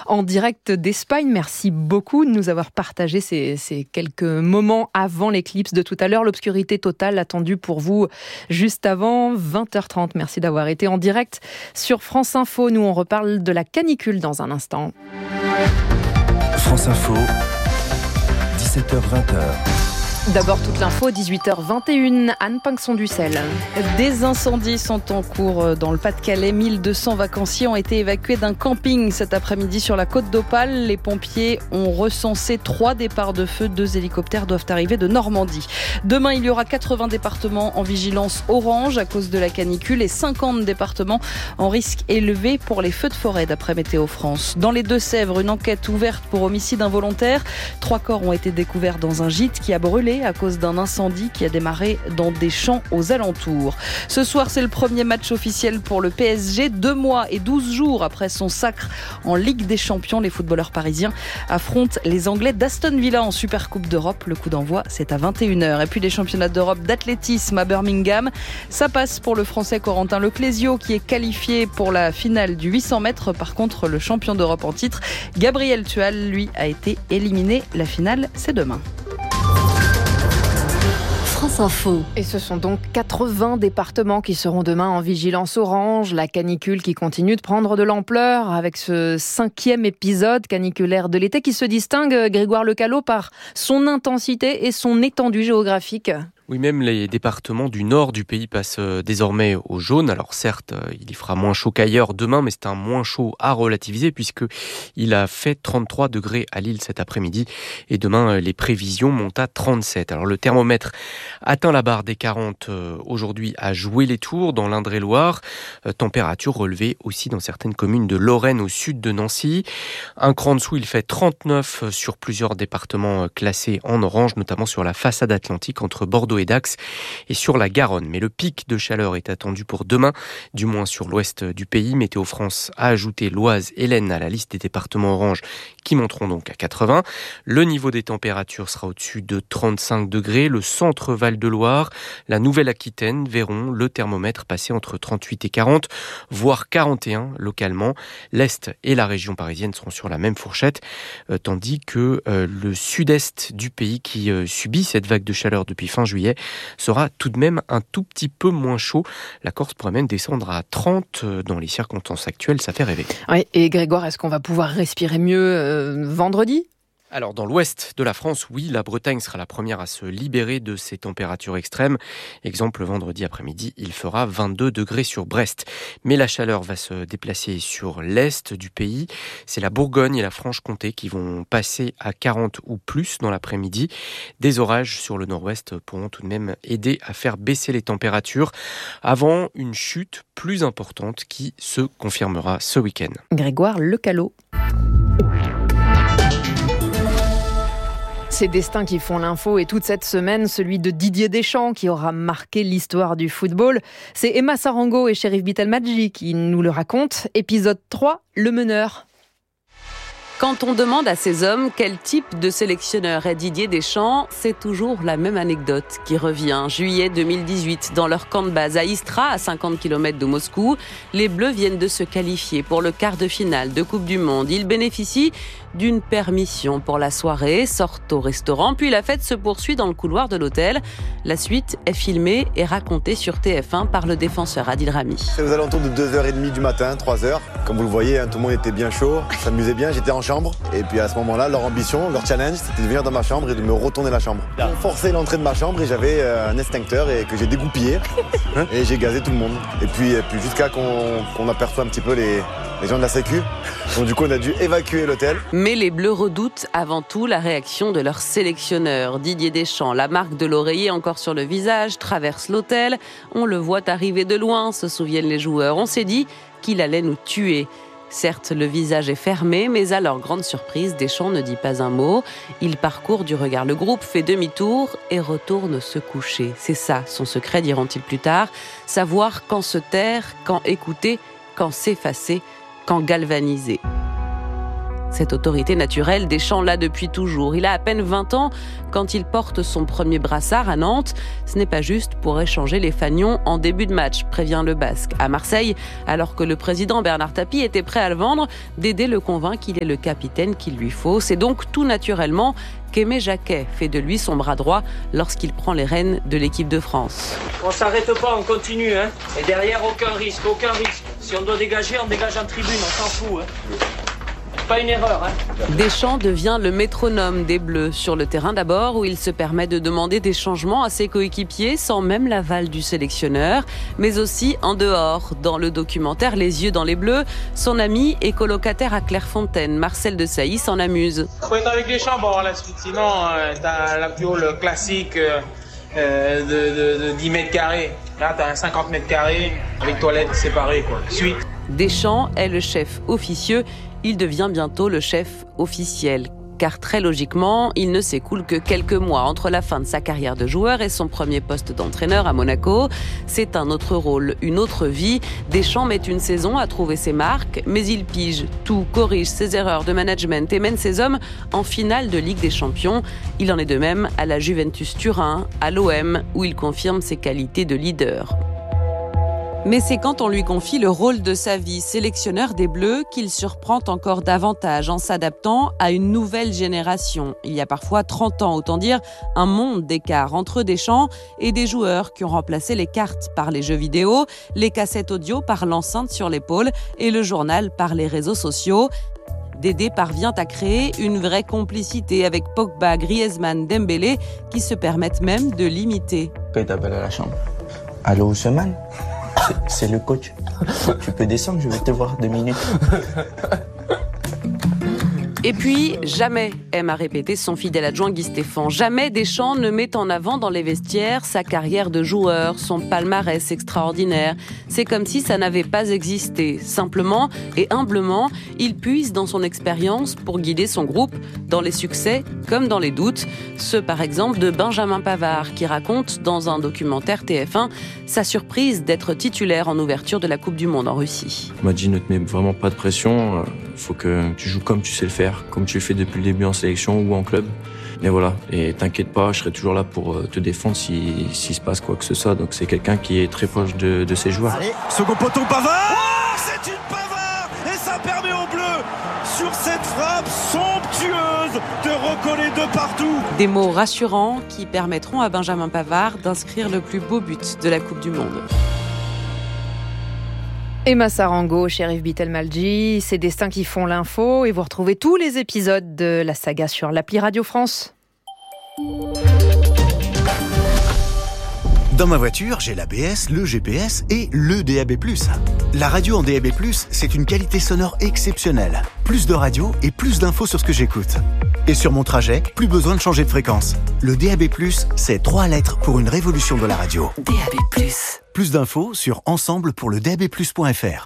en direct d'Espagne. Merci beaucoup de nous avoir partagé ces quelques moments avant l'éclipse de tout à l'heure. L'obscurité totale attendue pour vous juste avant 20h30. Merci d'avoir été en direct sur France Info. Nous, on reparle de la canicule dans un instant. France Info, 17h-20h. D'abord toute l'info, 18h21, Anne Pinxon-Ducel. Des incendies sont en cours dans le Pas-de-Calais. 1200 vacanciers ont été évacués d'un camping cet après-midi sur la côte d'Opale. Les pompiers ont recensé 3 départs de feu. 2 hélicoptères doivent arriver de Normandie. Demain, il y aura 80 départements en vigilance orange à cause de la canicule et 50 départements en risque élevé pour les feux de forêt, d'après Météo France. Dans les Deux-Sèvres, une enquête ouverte pour homicide involontaire. 3 corps ont été découverts dans un gîte qui a brûlé à cause d'un incendie qui a démarré dans des champs aux alentours. Ce soir, c'est le premier match officiel pour le PSG. 2 mois et 12 jours après son sacre en Ligue des Champions, les footballeurs parisiens affrontent les Anglais d'Aston Villa en Supercoupe d'Europe. Le coup d'envoi, c'est à 21h. Et puis les championnats d'Europe d'athlétisme à Birmingham. Ça passe pour le Français Corentin Leclésio qui est qualifié pour la finale du 800 mètres. Par contre, le champion d'Europe en titre, Gabriel Tual, lui, a été éliminé. La finale, c'est demain. France Info. Et ce sont donc 80 départements qui seront demain en vigilance orange. La canicule qui continue de prendre de l'ampleur avec ce 5e épisode caniculaire de l'été qui se distingue, Grégoire Lecalot, par son intensité et son étendue géographique. Oui, même les départements du nord du pays passent désormais au jaune. Alors certes, il y fera moins chaud qu'ailleurs demain, mais c'est un moins chaud à relativiser puisque il a fait 33 degrés à Lille cet après-midi. Et demain, les prévisions montent à 37. Alors le thermomètre atteint la barre des 40 aujourd'hui à Joué-les-Tours, dans l'Indre-et-Loire. Température relevée aussi dans certaines communes de Lorraine au sud de Nancy. Un cran dessous, il fait 39 sur plusieurs départements classés en orange, notamment sur la façade atlantique entre Bordeaux et Dax et sur la Garonne. Mais le pic de chaleur est attendu pour demain, du moins sur l'ouest du pays. Météo France a ajouté l'Oise et l'Aisne à la liste des départements orange qui monteront donc à 80. Le niveau des températures sera au-dessus de 35 degrés. Le centre Val-de-Loire, la Nouvelle-Aquitaine verront le thermomètre passer entre 38 et 40, voire 41 localement. L'Est et la région parisienne seront sur la même fourchette, tandis que le sud-est du pays qui subit cette vague de chaleur depuis fin juillet sera tout de même un tout petit peu moins chaud. La Corse pourrait même descendre à 30 dans les circonstances actuelles, ça fait rêver. Oui, et Grégoire, est-ce qu'on va pouvoir respirer mieux vendredi ? Alors dans l'ouest de la France, oui, la Bretagne sera la première à se libérer de ces températures extrêmes. Exemple, vendredi après-midi, il fera 22 degrés sur Brest. Mais la chaleur va se déplacer sur l'est du pays. C'est la Bourgogne et la Franche-Comté qui vont passer à 40 ou plus dans l'après-midi. Des orages sur le nord-ouest pourront tout de même aider à faire baisser les températures avant une chute plus importante qui se confirmera ce week-end. Grégoire Lecalot. Ces destins qui font l'info et toute cette semaine, celui de Didier Deschamps qui aura marqué l'histoire du football. C'est Emma Sarango et Chérif Belmadi qui nous le racontent. Épisode 3, le meneur. Quand on demande à ces hommes quel type de sélectionneur est Didier Deschamps, c'est toujours la même anecdote qui revient. Juillet 2018, dans leur camp de base à Istra, à 50 km de Moscou, les Bleus viennent de se qualifier pour le quart de finale de Coupe du Monde. Ils bénéficient d'une permission pour la soirée, sortent au restaurant, puis la fête se poursuit dans le couloir de l'hôtel. La suite est filmée et racontée sur TF1 par le défenseur Adil Rami. C'est aux alentours de 2h30 du matin, 3h. Comme vous le voyez, tout le monde était bien chaud, s'amusait bien, j'étais en chambre. Et puis à ce moment-là, leur ambition, leur challenge, c'était de venir dans ma chambre et de me retourner la chambre. Ils ont forcé l'entrée de ma chambre et j'avais un extincteur et que j'ai dégoupillé. Et j'ai gazé tout le monde. Et puis jusqu'à qu'on aperçoit un petit peu les gens de la Sécu. Donc du coup, on a dû évacuer l'hôtel. Mais les Bleus redoutent avant tout la réaction de leur sélectionneur. Didier Deschamps, la marque de l'oreiller encore sur le visage, traverse l'hôtel. On le voit arriver de loin, se souviennent les joueurs. On s'est dit qu'il allait nous tuer. Certes, le visage est fermé, mais à leur grande surprise, Deschamps ne dit pas un mot. Il parcourt du regard le groupe, fait demi-tour et retourne se coucher. C'est ça son secret, diront-ils plus tard. Savoir quand se taire, quand écouter, quand s'effacer, quand galvaniser. Cette autorité naturelle, Deschamps l'a depuis toujours. Il a à peine 20 ans quand il porte son premier brassard à Nantes. Ce n'est pas juste pour échanger les fanions en début de match, prévient le Basque. À Marseille, alors que le président Bernard Tapie était prêt à le vendre, Dédé le convainc qu'il est le capitaine qu'il lui faut. C'est donc tout naturellement qu'Aimé Jacquet fait de lui son bras droit lorsqu'il prend les rênes de l'équipe de France. On s'arrête pas, on continue. Et derrière, aucun risque. Si on doit dégager, on dégage en tribune, on s'en fout. Pas une erreur. Deschamps devient le métronome des Bleus. Sur le terrain d'abord, où il se permet de demander des changements à ses coéquipiers sans même l'aval du sélectionneur, mais aussi en dehors. Dans le documentaire Les yeux dans les Bleus, son ami et colocataire à Clairefontaine, Marcel Desailly, s'en amuse. Faut être avec Deschamps pour avoir la suite. Sinon, t'as la piole classique de 10 mètres carrés. Là, t'as un 50 mètres carrés avec toilettes séparées, quoi. Suite. Deschamps est le chef officieux. Il devient bientôt le chef officiel. Car très logiquement, il ne s'écoule que quelques mois entre la fin de sa carrière de joueur et son premier poste d'entraîneur à Monaco. C'est un autre rôle, une autre vie. Deschamps met une saison à trouver ses marques, mais il pige tout, corrige ses erreurs de management et mène ses hommes en finale de Ligue des Champions. Il en est de même à la Juventus Turin, à l'OM, où il confirme ses qualités de leader. Mais c'est quand on lui confie le rôle de sa vie, sélectionneur des Bleus, qu'il surprend encore davantage en s'adaptant à une nouvelle génération. Il y a parfois 30 ans, autant dire un monde d'écart entre Deschamps et des joueurs qui ont remplacé les cartes par les jeux vidéo, les cassettes audio par l'enceinte sur l'épaule et le journal par les réseaux sociaux. Dédé parvient à créer une vraie complicité avec Pogba, Griezmann, Dembélé, qui se permettent même de l'imiter. Quand il t'appelle à la chambre. Allô, Ousmane ? C'est le coach. Tu peux descendre, je vais te voir 2 minutes. Et puis, jamais, aime à répéter son fidèle adjoint Guy Stéphane, jamais Deschamps ne met en avant dans les vestiaires sa carrière de joueur, son palmarès extraordinaire. C'est comme si ça n'avait pas existé. Simplement et humblement, il puise dans son expérience pour guider son groupe dans les succès comme dans les doutes. Ceux, par exemple, de Benjamin Pavard, qui raconte dans un documentaire TF1 sa surprise d'être titulaire en ouverture de la Coupe du Monde en Russie. Il m'a dit, ne te mets vraiment pas de pression, faut que tu joues comme tu sais le faire, comme tu le fais depuis le début en sélection ou en club. Mais voilà, et t'inquiète pas, je serai toujours là pour te défendre s'il se passe quoi que ce soit. Donc c'est quelqu'un qui est très proche de ses joueurs. Allez, second poteau Pavard. Oh, c'est une Pavard et ça permet aux Bleus, sur cette frappe somptueuse, de recoller de partout. Des mots rassurants qui permettront à Benjamin Pavard d'inscrire le plus beau but de la Coupe du Monde. Emma Sarango, Cherif Bitelmalji, ces destins qui font l'info, et vous retrouvez tous les épisodes de la saga sur l'appli Radio France. Dans ma voiture, j'ai l'ABS, le GPS et le DAB+. La radio en DAB+, c'est une qualité sonore exceptionnelle. Plus de radio et plus d'infos sur ce que j'écoute. Et sur mon trajet, plus besoin de changer de fréquence. Le DAB+, c'est 3 lettres pour une révolution de la radio. DAB+. Plus d'infos sur ensemble pour le dabplus.fr.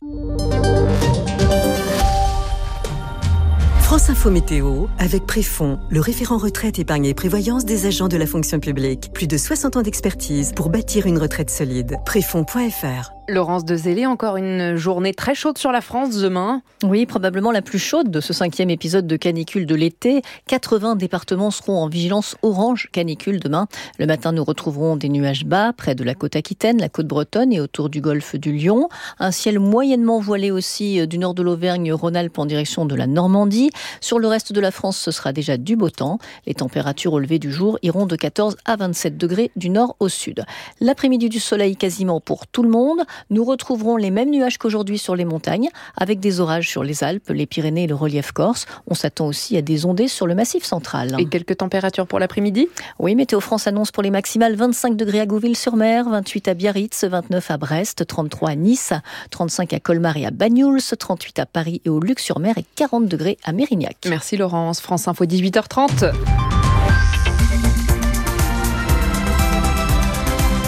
France Info Météo avec Préfond, le référent retraite, épargne et prévoyance des agents de la fonction publique. Plus de 60 ans d'expertise pour bâtir une retraite solide. Préfond.fr. Laurence Dezellé, encore une journée très chaude sur la France demain. Oui, probablement la plus chaude de ce 5e épisode de canicule de l'été. 80 départements seront en vigilance orange canicule demain. Le matin, nous retrouverons des nuages bas près de la côte aquitaine, la côte bretonne et autour du golfe du Lion. Un ciel moyennement voilé aussi du nord de l'Auvergne-Rhône-Alpes en direction de la Normandie. Sur le reste de la France, ce sera déjà du beau temps. Les températures au lever du jour iront de 14 à 27 degrés du nord au sud. L'après-midi du soleil quasiment pour tout le monde. Nous retrouverons les mêmes nuages qu'aujourd'hui sur les montagnes, avec des orages sur les Alpes, les Pyrénées et le relief corse. On s'attend aussi à des ondées sur le massif central. Et quelques températures pour l'après-midi ? Oui, Météo France annonce pour les maximales 25 degrés à Gouville-sur-Mer, 28 à Biarritz, 29 à Brest, 33 à Nice, 35 à Colmar et à Banyuls, 38 à Paris et au Luc-sur-Mer et 40 degrés à Mérignac. Merci Laurence. France Info 18h30.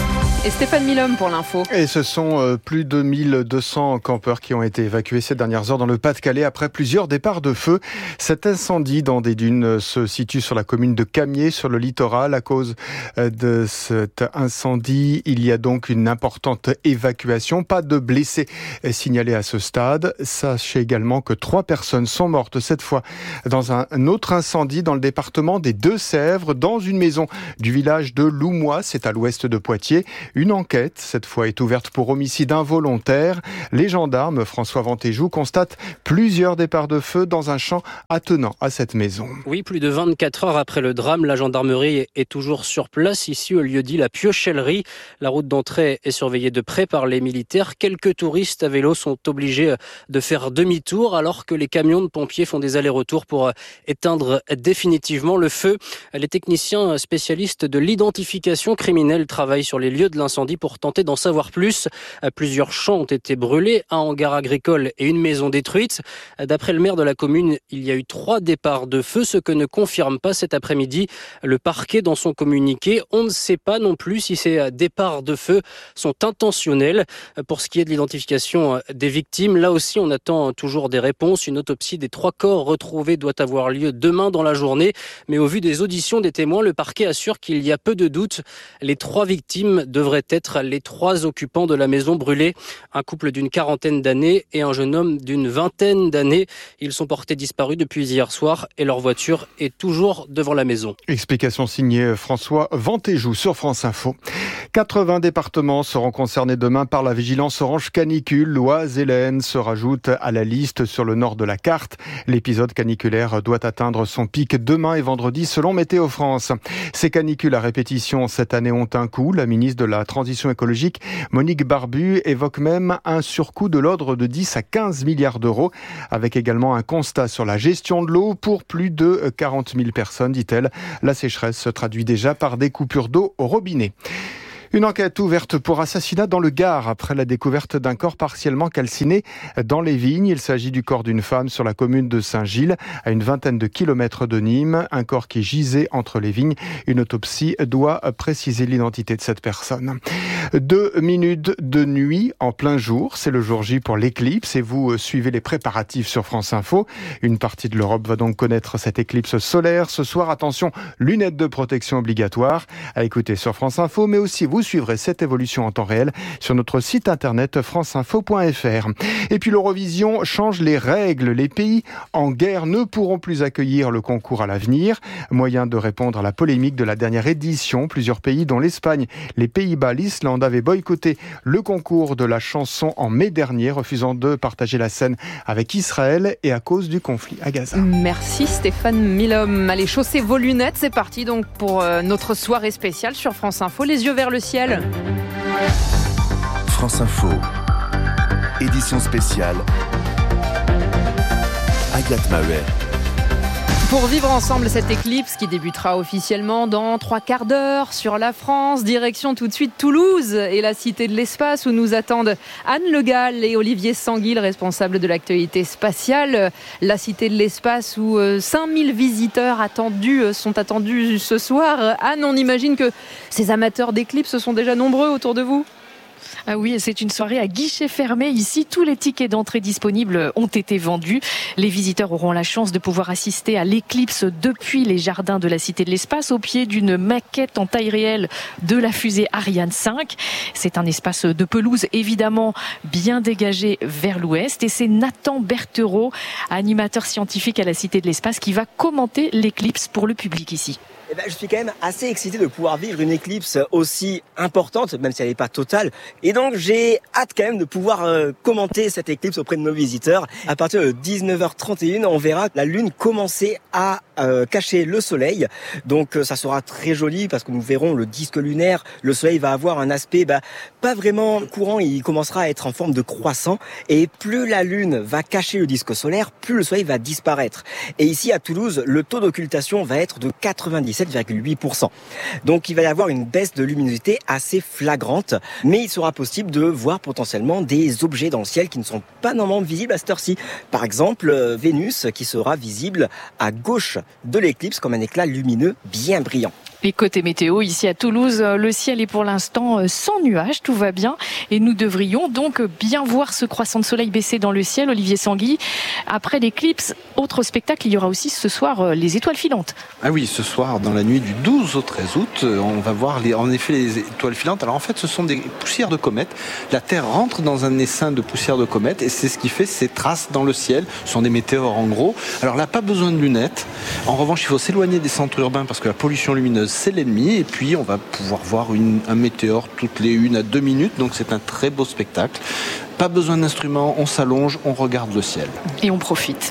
Et Stéphane Milhomme pour l'info. Et ce sont plus de 1200 campeurs qui ont été évacués ces dernières heures dans le Pas-de-Calais après plusieurs départs de feu. Cet incendie dans des dunes se situe sur la commune de Camiers, sur le littoral. À cause de cet incendie, il y a donc une importante évacuation. Pas de blessés signalés à ce stade. Sachez également que 3 personnes sont mortes, cette fois dans un autre incendie dans le département des Deux-Sèvres, dans une maison du village de Loumois, c'est à l'ouest de Poitiers. Une enquête, cette fois, est ouverte pour homicide involontaire. Les gendarmes, François Ventéjou, constatent plusieurs départs de feu dans un champ attenant à cette maison. Oui, plus de 24 heures après le drame, la gendarmerie est toujours sur place, ici au lieu dit la Piochellerie. La route d'entrée est surveillée de près par les militaires. Quelques touristes à vélo sont obligés de faire demi-tour alors que les camions de pompiers font des allers-retours pour éteindre définitivement le feu. Les techniciens spécialistes de l'identification criminelle travaillent sur les lieux de l'incendie pour tenter d'en savoir plus. Plusieurs champs ont été brûlés, un hangar agricole et une maison détruite. D'après le maire de la commune, il y a eu 3 départs de feu, ce que ne confirme pas cet après-midi le parquet dans son communiqué. On ne sait pas non plus si ces départs de feu sont intentionnels. Pour ce qui est de l'identification des victimes, là aussi on attend toujours des réponses. Une autopsie des 3 corps retrouvés doit avoir lieu demain dans la journée. Mais au vu des auditions des témoins, le parquet assure qu'il y a peu de doute. Les 3 victimes devraient être les 3 occupants de la maison brûlée. Un couple d'une 40aine d'années et un jeune homme d'une 20aine d'années. Ils sont portés disparus depuis hier soir et leur voiture est toujours devant la maison. Explication signée François Ventéjou sur France Info. 80 départements seront concernés demain par la vigilance orange canicule. L'Oise et l'Aisne se rajoutent à la liste sur le nord de la carte. L'épisode caniculaire doit atteindre son pic demain et vendredi selon Météo France. Ces canicules à répétition cette année ont un coût. La ministre de la Transition écologique, Monique Barbu, évoque même un surcoût de l'ordre de 10 à 15 milliards d'euros, avec également un constat sur la gestion de l'eau pour plus de 40 000 personnes, dit-elle. La sécheresse se traduit déjà par des coupures d'eau au robinet. Une enquête ouverte pour assassinat dans le Gard après la découverte d'un corps partiellement calciné dans les vignes. Il s'agit du corps d'une femme sur la commune de Saint-Gilles, à une vingtaine de kilomètres de Nîmes. Un corps qui gisait entre les vignes. Une autopsie doit préciser l'identité de cette personne. 2 minutes de nuit en plein jour. C'est le jour J pour l'éclipse et vous suivez les préparatifs sur France Info. Une partie de l'Europe va donc connaître cette éclipse solaire. Ce soir, attention, lunettes de protection obligatoires à écouter sur France Info, mais aussi vous suivrez cette évolution en temps réel sur notre site internet franceinfo.fr. Et puis l'Eurovision change les règles. Les pays en guerre ne pourront plus accueillir le concours à l'avenir. Moyen de répondre à la polémique de la dernière édition. Plusieurs pays, dont l'Espagne, les Pays-Bas, l'Islande, avaient boycotté le concours de la chanson en mai dernier, refusant de partager la scène avec Israël et à cause du conflit à Gaza. Merci Stéphane Milhomme. Allez, chaussez vos lunettes. C'est parti donc pour notre soirée spéciale sur France Info. Les yeux vers le ciel. France Info, édition spéciale, Agathe Maheuer. Pour vivre ensemble cette éclipse qui débutera officiellement dans 3 quarts d'heure sur la France, direction tout de suite Toulouse et la Cité de l'Espace où nous attendent Anne Le Gall et Olivier Sanguil, responsables de l'actualité spatiale. La Cité de l'Espace où 5000 visiteurs sont attendus ce soir. Anne, on imagine que ces amateurs d'éclipses sont déjà nombreux autour de vous ? Ah oui, c'est une soirée à guichet fermé. Ici, tous les tickets d'entrée disponibles ont été vendus. Les visiteurs auront la chance de pouvoir assister à l'éclipse depuis les jardins de la Cité de l'Espace, au pied d'une maquette en taille réelle de la fusée Ariane 5. C'est un espace de pelouse évidemment bien dégagé vers l'ouest. Et c'est Nathan Berthereau, animateur scientifique à la Cité de l'Espace, qui va commenter l'éclipse pour le public ici. Je suis quand même assez excité de pouvoir vivre une éclipse aussi importante, même si elle n'est pas totale. Et donc, j'ai hâte quand même de pouvoir commenter cette éclipse auprès de nos visiteurs. À partir de 19h31, on verra la Lune commencer à cacher le Soleil. Donc, ça sera très joli parce que nous verrons le disque lunaire. Le Soleil va avoir un aspect pas vraiment courant. Il commencera à être en forme de croissant. Et plus la Lune va cacher le disque solaire, plus le Soleil va disparaître. Et ici, à Toulouse, le taux d'occultation va être de 97,8%. Donc il va y avoir une baisse de luminosité assez flagrante, mais il sera possible de voir potentiellement des objets dans le ciel qui ne sont pas normalement visibles à cette heure-ci. Par exemple, Vénus qui sera visible à gauche de l'éclipse comme un éclat lumineux bien brillant. Mais côté météo, ici à Toulouse, le ciel est pour l'instant sans nuages, tout va bien. Et nous devrions donc bien voir ce croissant de soleil baisser dans le ciel. Olivier Sanguy, après l'éclipse, autre spectacle, il y aura aussi ce soir les étoiles filantes. Ah oui, ce soir, dans la nuit du 12 au 13 août, on va voir en effet les étoiles filantes. Alors en fait, ce sont des poussières de comètes. La Terre rentre dans un essaim de poussières de comètes et c'est ce qui fait ces traces dans le ciel. Ce sont des météores en gros. Alors là, pas besoin de lunettes. En revanche, il faut s'éloigner des centres urbains parce que la pollution lumineuse, c'est l'ennemi. Et puis, on va pouvoir voir un météore toutes les 1 à 2 minutes. Donc c'est un très beau spectacle. Pas besoin d'instruments, on s'allonge, on regarde le ciel. Et on profite.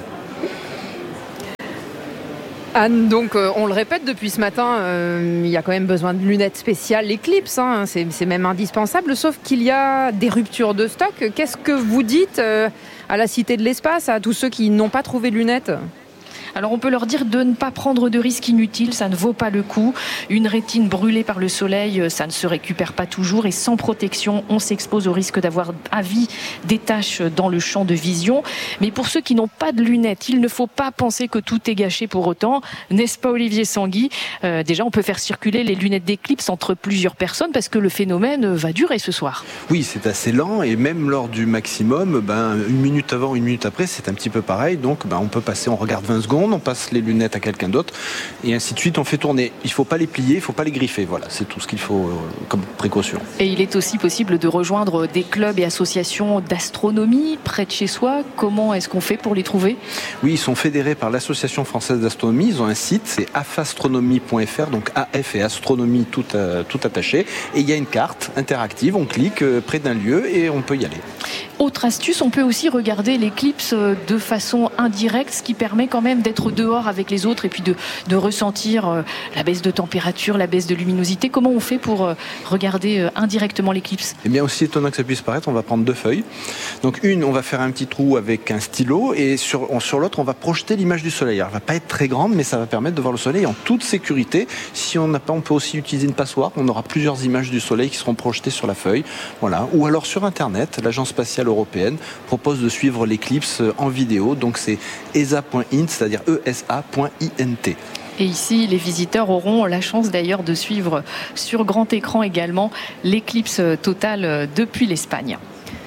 Anne, donc on le répète depuis ce matin, il y a quand même besoin de lunettes spéciales Eclipse, c'est même indispensable, sauf qu'il y a des ruptures de stock. Qu'est-ce que vous dites à la Cité de l'Espace, à tous ceux qui n'ont pas trouvé de lunettes ? Alors on peut leur dire de ne pas prendre de risques inutiles, ça ne vaut pas le coup. Une rétine brûlée par le soleil, ça ne se récupère pas toujours. Et sans protection, on s'expose au risque d'avoir à vie des taches dans le champ de vision. Mais pour ceux qui n'ont pas de lunettes, il ne faut pas penser que tout est gâché pour autant. N'est-ce pas Olivier Sanguy ? Déjà, on peut faire circuler les lunettes d'éclipse entre plusieurs personnes parce que le phénomène va durer ce soir. Oui, c'est assez lent et même lors du maximum, 1 minute avant, 1 minute après, c'est un petit peu pareil. Donc on peut passer, on regarde 20 secondes. On passe les lunettes à quelqu'un d'autre et ainsi de suite, on fait tourner. Il ne faut pas les plier, il ne faut pas les griffer. Voilà, c'est tout ce qu'il faut comme précaution. Et il est aussi possible de rejoindre des clubs et associations d'astronomie près de chez soi. Comment est-ce qu'on fait pour les trouver ? Oui, ils sont fédérés par l'Association française d'astronomie. Ils ont un site, c'est afastronomie.fr, donc AF et astronomie tout attaché. Et il y a une carte interactive, on clique près d'un lieu et on peut y aller. Autre astuce, on peut aussi regarder l'éclipse de façon indirecte, ce qui permet quand même d'être dehors avec les autres et puis de ressentir la baisse de température, la baisse de luminosité. Comment on fait pour regarder indirectement l'éclipse ? Eh bien, aussi étonnant que ça puisse paraître, on va prendre 2 feuilles. Donc on va faire un petit trou avec un stylo et sur l'autre, on va projeter l'image du soleil. Alors, elle ne va pas être très grande, mais ça va permettre de voir le soleil en toute sécurité. Si on n'a pas, on peut aussi utiliser une passoire. On aura plusieurs images du soleil qui seront projetées sur la feuille. Voilà. Ou alors sur Internet, l'Agence spatiale européenne propose de suivre l'éclipse en vidéo. Donc c'est esa.int, c'est-à-dire esa.int. Et ici, les visiteurs auront la chance d'ailleurs de suivre sur grand écran également l'éclipse totale depuis l'Espagne.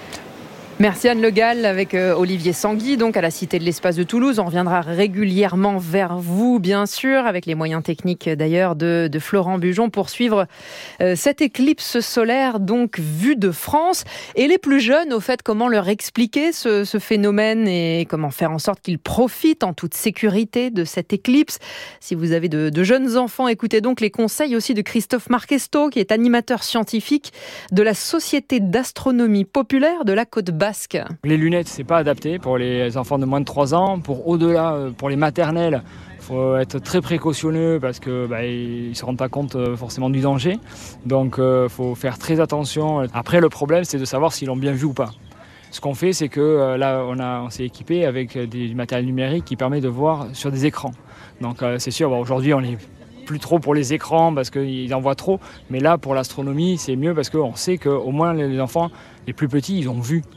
Merci Anne Le Gall avec Olivier Sanguy, donc à la Cité de l'Espace de Toulouse. On reviendra régulièrement vers vous, bien sûr, avec les moyens techniques d'ailleurs de Florent Bujon pour suivre cette éclipse solaire, donc vue de France. Et les plus jeunes, au fait, comment leur expliquer ce phénomène et comment faire en sorte qu'ils profitent en toute sécurité de cette éclipse. Si vous avez de jeunes enfants, écoutez donc les conseils aussi de Christophe Marquesto, qui est animateur scientifique de la Société d'astronomie populaire de la Côte-Basque. Les lunettes, c'est pas adapté pour les enfants de moins de 3 ans. Pour au-delà, pour les maternelles, il faut être très précautionneux parce qu'ils ne se rendent pas compte forcément du danger. Donc faut faire très attention. Après, le problème, c'est de savoir s'ils l'ont bien vu ou pas. Ce qu'on fait, c'est que là, on s'est équipé avec du matériel numérique qui permet de voir sur des écrans. Donc c'est sûr, aujourd'hui, on est plus trop pour les écrans parce qu'ils en voient trop. Mais là, pour l'astronomie, c'est mieux parce qu'on sait qu'au moins les enfants, les plus petits, ils ont vu.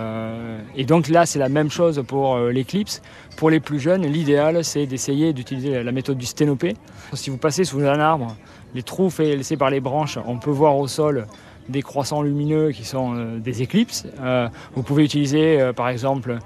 Et donc là, c'est la même chose pour l'éclipse. Pour les plus jeunes, l'idéal, c'est d'essayer d'utiliser la méthode du sténopé. Si vous passez sous un arbre, les trous laissés par les branches, on peut voir au sol des croissants lumineux qui sont des éclipses. Vous pouvez utiliser par exemple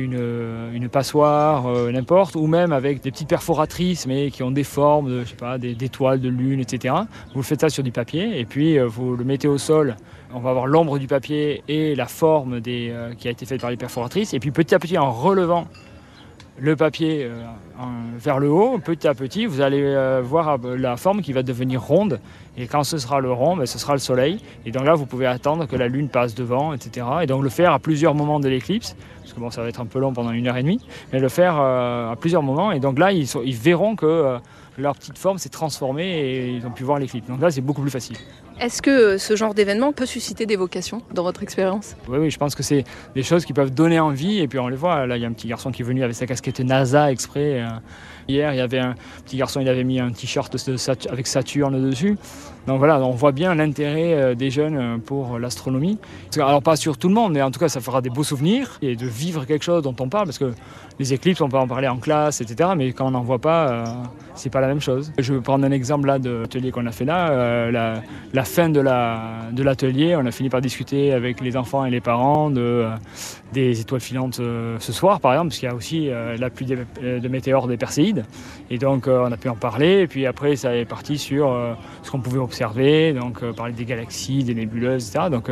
une passoire, n'importe, ou même avec des petites perforatrices mais qui ont des formes d'étoiles, de lune, etc. Vous faites ça sur du papier et puis vous le mettez au sol. On va avoir l'ombre du papier et la forme qui a été faite par les perforatrices. Et puis petit à petit, en relevant le papier vers le haut, petit à petit, vous allez voir la forme qui va devenir ronde. Et quand ce sera le rond, ce sera le soleil. Et donc là, vous pouvez attendre que la lune passe devant, etc. Et donc le faire à plusieurs moments de l'éclipse, parce que ça va être un peu long pendant 1h30, mais le faire à plusieurs moments. Et donc là, ils verront que leur petite forme s'est transformée et ils ont pu voir l'éclipse. Donc là, c'est beaucoup plus facile. Est-ce que ce genre d'événement peut susciter des vocations dans votre expérience ? Oui, je pense que c'est des choses qui peuvent donner envie. Et puis on les voit, là il y a un petit garçon qui est venu avec sa casquette NASA exprès. Hier, il y avait un petit garçon, il avait mis un t-shirt avec Saturne dessus. Donc voilà, on voit bien l'intérêt des jeunes pour l'astronomie. Alors pas sur tout le monde, mais en tout cas ça fera des beaux souvenirs et de vivre quelque chose dont on parle, parce que les éclipses, on peut en parler en classe, etc. Mais quand on n'en voit pas, c'est pas la même chose. Je vais prendre un exemple là de l'atelier qu'on a fait là. La fin de l'atelier, on a fini par discuter avec les enfants et les parents des étoiles filantes ce soir, par exemple, parce qu'il y a aussi la pluie de météores des Perséides. Et donc on a pu en parler. Et puis après, ça est parti sur ce qu'on pouvait observer, donc parler des galaxies, des nébuleuses, etc. Donc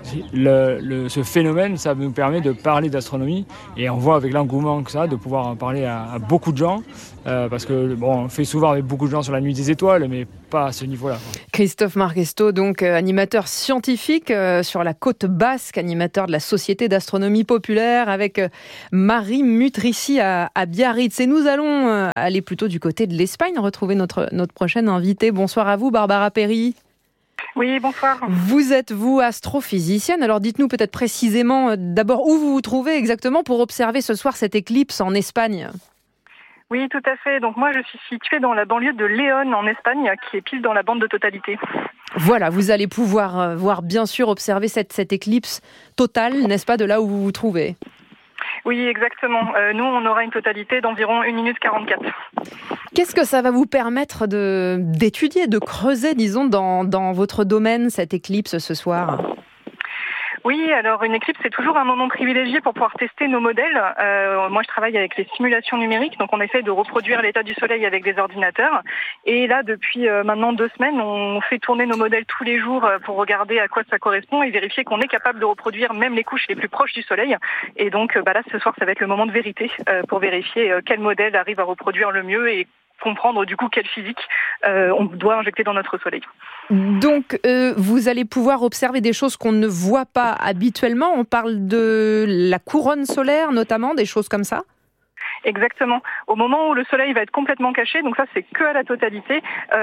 ce phénomène, ça nous permet de parler d'astronomie. Et on voit avec l'engouement que ça, de pouvoir en parler à beaucoup de gens. Parce que on fait souvent avec beaucoup de gens sur la nuit des étoiles, mais pas à ce niveau-là. Christophe Marquesto, donc animateur scientifique sur la côte basque, animateur de la Société d'astronomie populaire, avec Marie Mutrici à Biarritz. Et nous allons aller plutôt du côté de l'Espagne, retrouver notre prochaine invitée. Bonsoir à vous, Barbara Perry. Oui, bonsoir. Vous êtes, vous, astrophysicienne. Alors dites-nous peut-être précisément d'abord où vous vous trouvez exactement pour observer ce soir cette éclipse en Espagne. Oui, tout à fait. Donc moi, je suis située dans la banlieue de Léon, en Espagne, qui est pile dans la bande de totalité. Voilà, vous allez pouvoir voir, bien sûr, observer cette éclipse totale, n'est-ce pas, de là où vous vous trouvez ? Oui, exactement. Nous, on aura une totalité d'environ 1 minute 44. Qu'est-ce que ça va vous permettre d'étudier, de creuser, disons, dans votre domaine, cette éclipse ce soir ? Oui, alors une éclipse, c'est toujours un moment privilégié pour pouvoir tester nos modèles. Moi, je travaille avec les simulations numériques, donc on essaie de reproduire l'état du Soleil avec des ordinateurs. Et là, depuis maintenant 2 semaines, on fait tourner nos modèles tous les jours pour regarder à quoi ça correspond et vérifier qu'on est capable de reproduire même les couches les plus proches du Soleil. Et donc là, ce soir, ça va être le moment de vérité pour vérifier quel modèle arrive à reproduire le mieux et comprendre du coup quelle physique on doit injecter dans notre Soleil. Donc vous allez pouvoir observer des choses qu'on ne voit pas habituellement. On parle de la couronne solaire notamment, des choses comme ça ? Exactement. Au moment où le Soleil va être complètement caché, donc ça c'est que à la totalité,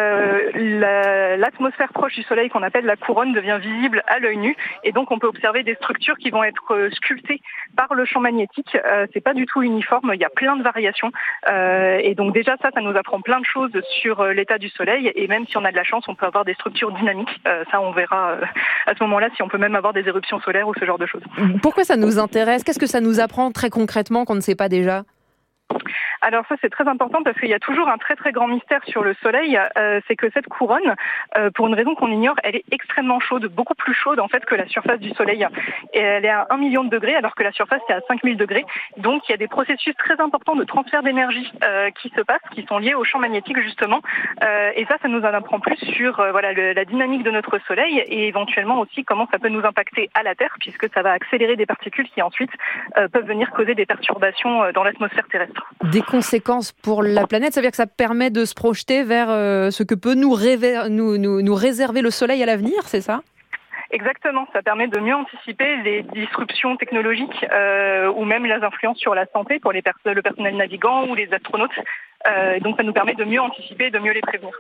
l'atmosphère proche du Soleil qu'on appelle la couronne devient visible à l'œil nu et donc on peut observer des structures qui vont être sculptées par le champ magnétique. C'est pas du tout uniforme, il y a plein de variations et donc déjà ça nous apprend plein de choses sur l'état du Soleil et même si on a de la chance, on peut avoir des structures dynamiques. Ça on verra à ce moment-là si on peut même avoir des éruptions solaires ou ce genre de choses. Pourquoi ça nous intéresse ? Qu'est-ce que ça nous apprend très concrètement qu'on ne sait pas déjà ? Alors ça c'est très important parce qu'il y a toujours un très très grand mystère sur le Soleil, c'est que cette couronne, pour une raison qu'on ignore, elle est extrêmement chaude, beaucoup plus chaude en fait que la surface du Soleil. Et elle est à 1 million de degrés alors que la surface est à 5000 degrés. Donc il y a des processus très importants de transfert d'énergie qui se passent, qui sont liés au champ magnétique justement. Et ça nous en apprend plus sur la dynamique de notre Soleil et éventuellement aussi comment ça peut nous impacter à la Terre puisque ça va accélérer des particules qui ensuite peuvent venir causer des perturbations dans l'atmosphère terrestre. Des conséquences pour la planète, ça veut dire que ça permet de se projeter vers ce que peut nous réserver le Soleil à l'avenir, c'est ça ? Exactement, ça permet de mieux anticiper les disruptions technologiques ou même les influences sur la santé pour le personnel navigant ou les astronautes. Donc ça nous permet de mieux anticiper et de mieux les prévenir.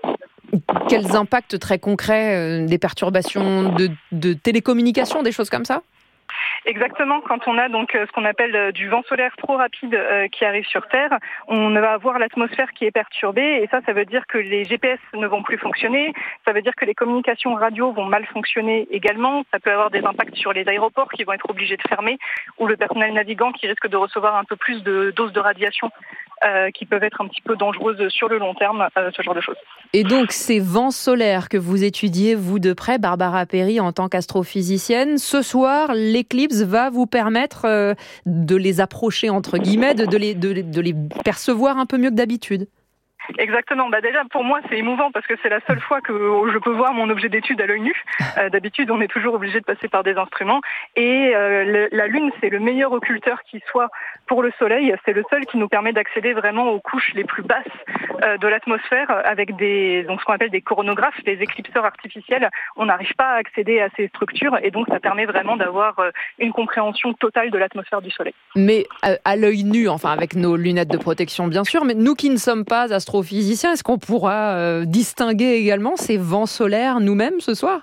Quels impacts très concrets, des perturbations de télécommunications, des choses comme ça ? Exactement, quand on a donc ce qu'on appelle du vent solaire trop rapide qui arrive sur Terre, on va avoir l'atmosphère qui est perturbée et ça veut dire que les GPS ne vont plus fonctionner, ça veut dire que les communications radio vont mal fonctionner également, ça peut avoir des impacts sur les aéroports qui vont être obligés de fermer ou le personnel navigant qui risque de recevoir un peu plus de doses de radiation qui peuvent être un petit peu dangereuses sur le long terme, ce genre de choses. Et donc ces vents solaires que vous étudiez, vous de près, Barbara Perry, en tant qu'astrophysicienne, ce soir, l'éclipse va vous permettre de les approcher, entre guillemets, de les percevoir un peu mieux que d'habitude. Exactement. Déjà, pour moi, c'est émouvant parce que c'est la seule fois que je peux voir mon objet d'étude à l'œil nu. D'habitude, on est toujours obligé de passer par des instruments. Et la Lune, c'est le meilleur occulteur qui soit pour le Soleil. C'est le seul qui nous permet d'accéder vraiment aux couches les plus basses de l'atmosphère avec ce qu'on appelle des coronographes, des éclipseurs artificiels. On n'arrive pas à accéder à ces structures et donc ça permet vraiment d'avoir une compréhension totale de l'atmosphère du Soleil. Mais à l'œil nu, enfin avec nos lunettes de protection bien sûr, mais nous qui ne sommes pas astrophysiciens, est-ce qu'on pourra distinguer également ces vents solaires nous-mêmes ce soir ?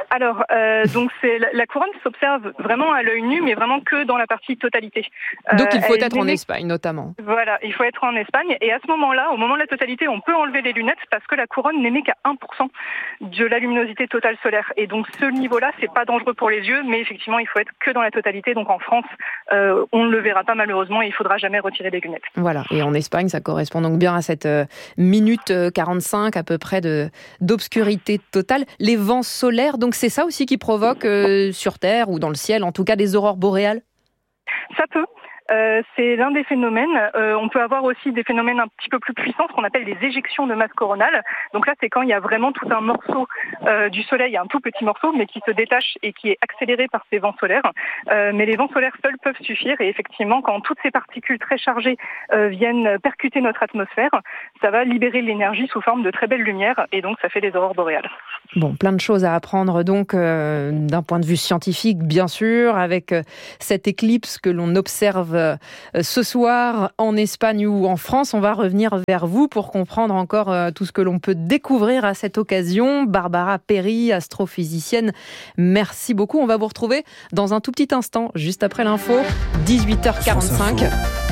Alors, donc la couronne s'observe vraiment à l'œil nu, mais vraiment que dans la partie totalité. Donc il faut être en Espagne notamment. Voilà, il faut être en Espagne. Et à ce moment-là, au moment de la totalité, on peut enlever les lunettes parce que la couronne n'émet qu'à 1% de la luminosité totale solaire. Et donc ce niveau-là, c'est pas dangereux pour les yeux, mais effectivement, il faut être que dans la totalité. Donc en France, on ne le verra pas malheureusement et il faudra jamais retirer les lunettes. Voilà, et en Espagne, ça correspond donc bien à cette minute 45 à peu près d'obscurité totale. Les vents solaires, donc c'est ça aussi qui provoque sur Terre ou dans le ciel, en tout cas des aurores boréales ? Ça peut. C'est l'un des phénomènes. On peut avoir aussi des phénomènes un petit peu plus puissants, ce qu'on appelle des éjections de masse coronale. Donc là, c'est quand il y a vraiment tout un morceau du Soleil, un tout petit morceau, mais qui se détache et qui est accéléré par ces vents solaires. Mais les vents solaires seuls peuvent suffire. Et effectivement, quand toutes ces particules très chargées viennent percuter notre atmosphère, ça va libérer l'énergie sous forme de très belles lumières. Et donc, ça fait des aurores boréales. Bon, plein de choses à apprendre donc d'un point de vue scientifique, bien sûr, avec cette éclipse que l'on observe ce soir en Espagne ou en France. On va revenir vers vous pour comprendre encore tout ce que l'on peut découvrir à cette occasion. Barbara Perry, astrophysicienne, merci beaucoup. On va vous retrouver dans un tout petit instant, juste après l'info, 18h45.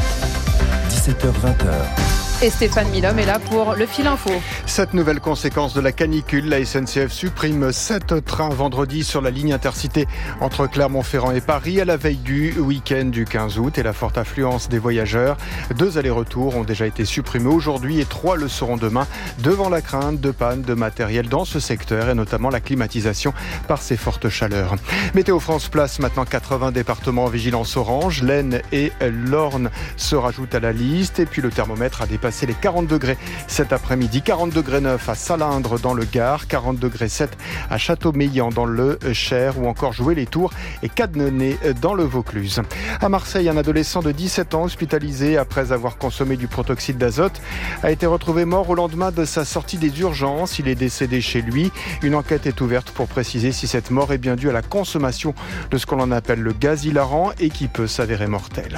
17h-20h. Et Stéphane Milhomme est là pour le fil info. Cette nouvelle conséquence de la canicule, la SNCF supprime 7 trains vendredi sur la ligne intercité entre Clermont-Ferrand et Paris à la veille du week-end du 15 août et la forte affluence des voyageurs. 2 allers-retours ont déjà été supprimés aujourd'hui et 3 le seront demain devant la crainte de panne de matériel dans ce secteur et notamment la climatisation par ces fortes chaleurs. Météo France place maintenant 80 départements en vigilance orange. l'Aisne et l'Orne se rajoutent à la liste et puis le thermomètre a dépassé les 40 degrés cet après-midi. 40 degrés 9 à Salindre dans le Gard, 40 degrés 7 à Châteaumeillan dans le Cher ou encore Joué-les-Tours et Cadenay dans le Vaucluse. À Marseille, un adolescent de 17 ans hospitalisé après avoir consommé du protoxyde d'azote a été retrouvé mort au lendemain de sa sortie des urgences. Il est décédé chez lui. Une enquête est ouverte pour préciser si cette mort est bien due à la consommation de ce qu'on appelle le gaz hilarant et qui peut s'avérer mortel.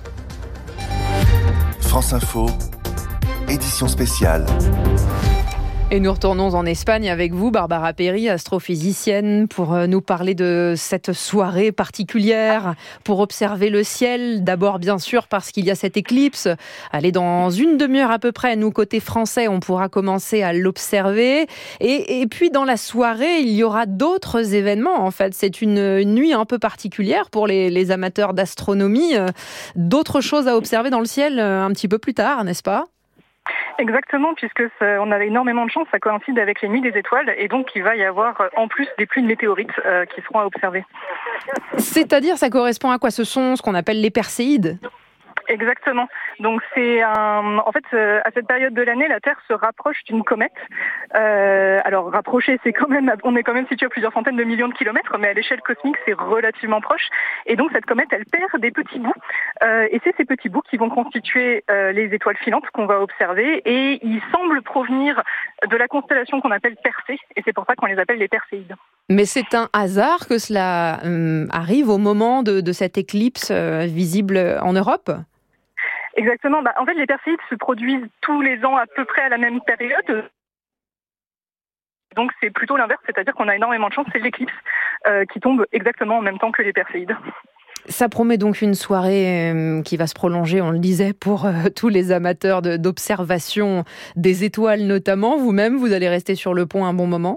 France Info, édition spéciale. Et nous retournons en Espagne avec vous, Barbara Perry, astrophysicienne, pour nous parler de cette soirée particulière, pour observer le ciel. D'abord, bien sûr, parce qu'il y a cette éclipse. Allez, dans une demi-heure à peu près, nous, côté français, on pourra commencer à l'observer. Et puis, dans la soirée, il y aura d'autres événements, en fait. C'est une nuit un peu particulière pour les amateurs d'astronomie. D'autres choses à observer dans le ciel un petit peu plus tard, n'est-ce pas ? Exactement, puisque on avait énormément de chance, ça coïncide avec les nuits des étoiles, et donc il va y avoir en plus des pluies de météorites qui seront à observer. C'est-à-dire, ça correspond à quoi? Ce sont ce qu'on appelle les perséides? Exactement. Donc en fait, à cette période de l'année, la Terre se rapproche d'une comète. Alors rapprocher, on est quand même situé à plusieurs centaines de millions de kilomètres, mais à l'échelle cosmique, c'est relativement proche. Et donc cette comète, elle perd des petits bouts. Et c'est ces petits bouts qui vont constituer les étoiles filantes qu'on va observer. Et ils semblent provenir de la constellation qu'on appelle Persée. Et c'est pour ça qu'on les appelle les Perséides. Mais c'est un hasard que cela arrive au moment de cette éclipse visible en Europe? Exactement. En fait, les Perséides se produisent tous les ans à peu près à la même période. Donc c'est plutôt l'inverse, c'est-à-dire qu'on a énormément de chance, c'est l'éclipse qui tombe exactement en même temps que les Perséides. Ça promet donc une soirée qui va se prolonger, on le disait, pour tous les amateurs d'observation des étoiles notamment. Vous-même, vous allez rester sur le pont un bon moment?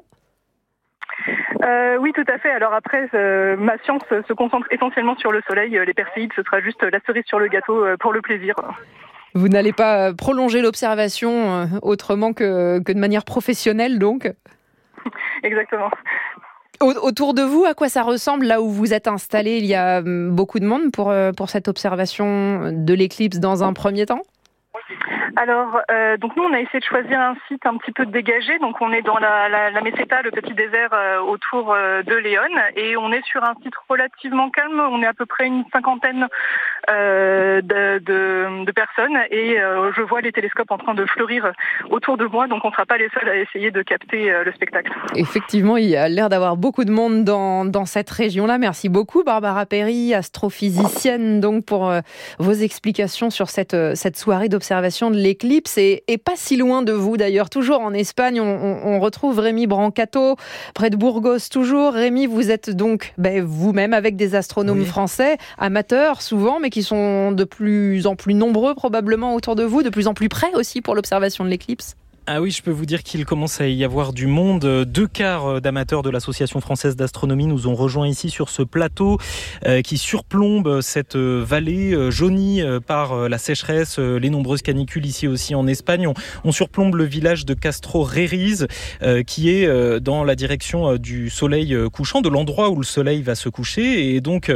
Oui, tout à fait. Alors après, ma science se concentre essentiellement sur le soleil. Les Perséides, ce sera juste la cerise sur le gâteau pour le plaisir. Vous n'allez pas prolonger l'observation autrement que de manière professionnelle, donc? Exactement. Autour de vous, à quoi ça ressemble là où vous êtes installé? Il y a beaucoup de monde pour cette observation de l'éclipse dans un premier temps? Alors, donc nous, on a essayé de choisir un site un petit peu dégagé. Donc, on est dans la Meseta, le petit désert autour de Léon, et on est sur un site relativement calme. On est à peu près une cinquantaine de personnes et je vois les télescopes en train de fleurir autour de moi, donc on ne sera pas les seuls à essayer de capter le spectacle. Effectivement, il y a l'air d'avoir beaucoup de monde dans cette région-là. Merci beaucoup Barbara Perry, astrophysicienne, donc pour vos explications sur cette soirée d'observation de l'éclipse et pas si loin de vous d'ailleurs, toujours en Espagne, on retrouve Rémi Brancato, près de Burgos toujours. Rémi, vous êtes donc vous-même avec des astronomes français, amateurs souvent, mais qui sont de plus en plus nombreux probablement autour de vous, de plus en plus près aussi pour l'observation de l'éclipse. Ah oui, je peux vous dire qu'il commence à y avoir du monde. 2/4 d'amateurs de l'Association française d'astronomie nous ont rejoints ici sur ce plateau qui surplombe cette vallée jaunie par la sécheresse, les nombreuses canicules ici aussi en Espagne. On surplombe le village de Castro Reriz qui est dans la direction du soleil couchant, de l'endroit où le soleil va se coucher. Et donc,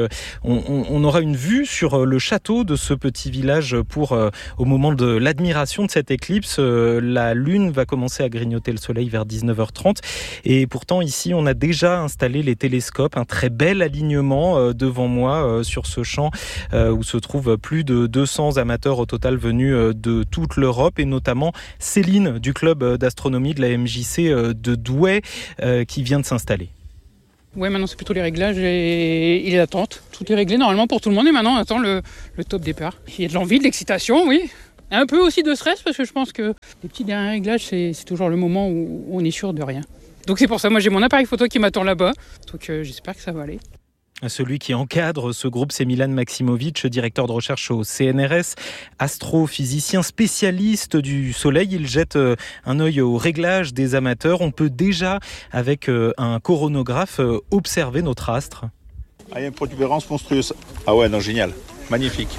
on aura une vue sur le château de ce petit village au moment de l'admiration de cette éclipse. La lune va commencer à grignoter le soleil vers 19h30 et pourtant ici on a déjà installé les télescopes, un très bel alignement devant moi sur ce champ où se trouvent plus de 200 amateurs au total venus de toute l'Europe et notamment Céline du club d'astronomie de la MJC de Douai qui vient de s'installer. Ouais, maintenant c'est plutôt les réglages et les attentes. Tout est réglé normalement pour tout le monde et maintenant on attend le top départ. Il y a de l'envie, de l'excitation, oui. Un peu aussi de stress parce que je pense que les petits derniers réglages, c'est toujours le moment où on est sûr de rien. Donc c'est pour ça, moi j'ai mon appareil photo qui m'attend là-bas. Donc j'espère que ça va aller. Celui qui encadre ce groupe, c'est Milan Maximovic, directeur de recherche au CNRS, astrophysicien spécialiste du Soleil. Il jette un œil au réglage des amateurs. On peut déjà, avec un coronographe, observer notre astre. Ah, il y a une protubérance monstrueuse. Ah ouais, non, génial. Magnifique.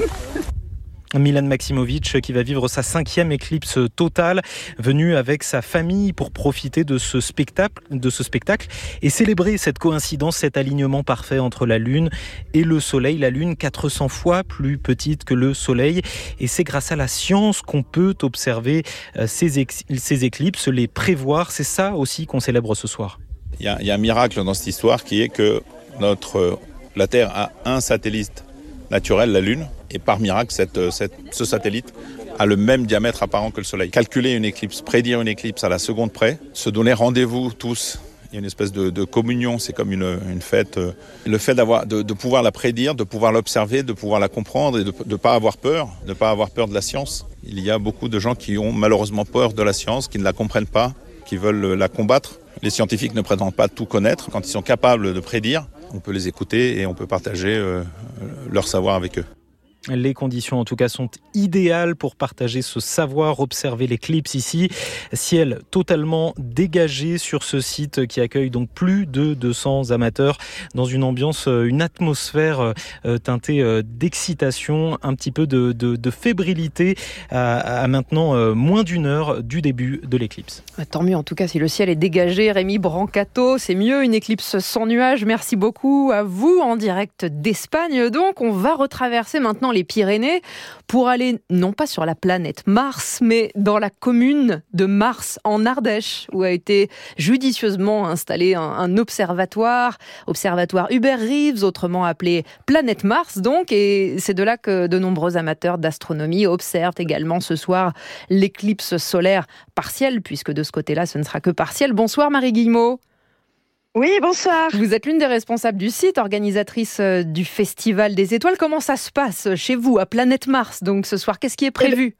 Milan Maximovic qui va vivre sa 5e éclipse totale, venu avec sa famille pour profiter de ce spectacle et célébrer cette coïncidence, cet alignement parfait entre la Lune et le Soleil. La Lune 400 fois plus petite que le Soleil et c'est grâce à la science qu'on peut observer ces éclipses, les prévoir. C'est ça aussi qu'on célèbre ce soir. Il y a un miracle dans cette histoire qui est que la Terre a un satellite naturel, la Lune, et par miracle, ce satellite a le même diamètre apparent que le Soleil. Calculer une éclipse, prédire une éclipse à la seconde près, se donner rendez-vous tous, il y a une espèce de communion, c'est comme une fête. Le fait de pouvoir la prédire, de pouvoir l'observer, de pouvoir la comprendre et de ne pas avoir peur, de la science. Il y a beaucoup de gens qui ont malheureusement peur de la science, qui ne la comprennent pas, qui veulent la combattre. Les scientifiques ne prétendent pas tout connaître. Quand ils sont capables de prédire, on peut les écouter et on peut partager leur savoir avec eux. Les conditions en tout cas sont idéales pour partager ce savoir, observer l'éclipse ici. Ciel totalement dégagé sur ce site qui accueille donc plus de 200 amateurs dans une ambiance, une atmosphère teintée d'excitation, un petit peu de fébrilité à maintenant moins d'une heure du début de l'éclipse. Tant mieux en tout cas si le ciel est dégagé. Rémi Brancato, c'est mieux une éclipse sans nuages. Merci beaucoup à vous en direct d'Espagne. Donc on va retraverser maintenant les Pyrénées pour aller non pas sur la planète Mars, mais dans la commune de Mars en Ardèche, où a été judicieusement installé un observatoire Hubert Reeves, autrement appelé Planète Mars donc, et c'est de là que de nombreux amateurs d'astronomie observent également ce soir l'éclipse solaire partielle, puisque de ce côté-là ce ne sera que partiel. Bonsoir Marie Guillemot. Oui, bonsoir. Vous êtes l'une des responsables du site, organisatrice du Festival des Étoiles. Comment ça se passe chez vous, à Planète Mars, donc ce soir? Qu'est-ce qui est prévu?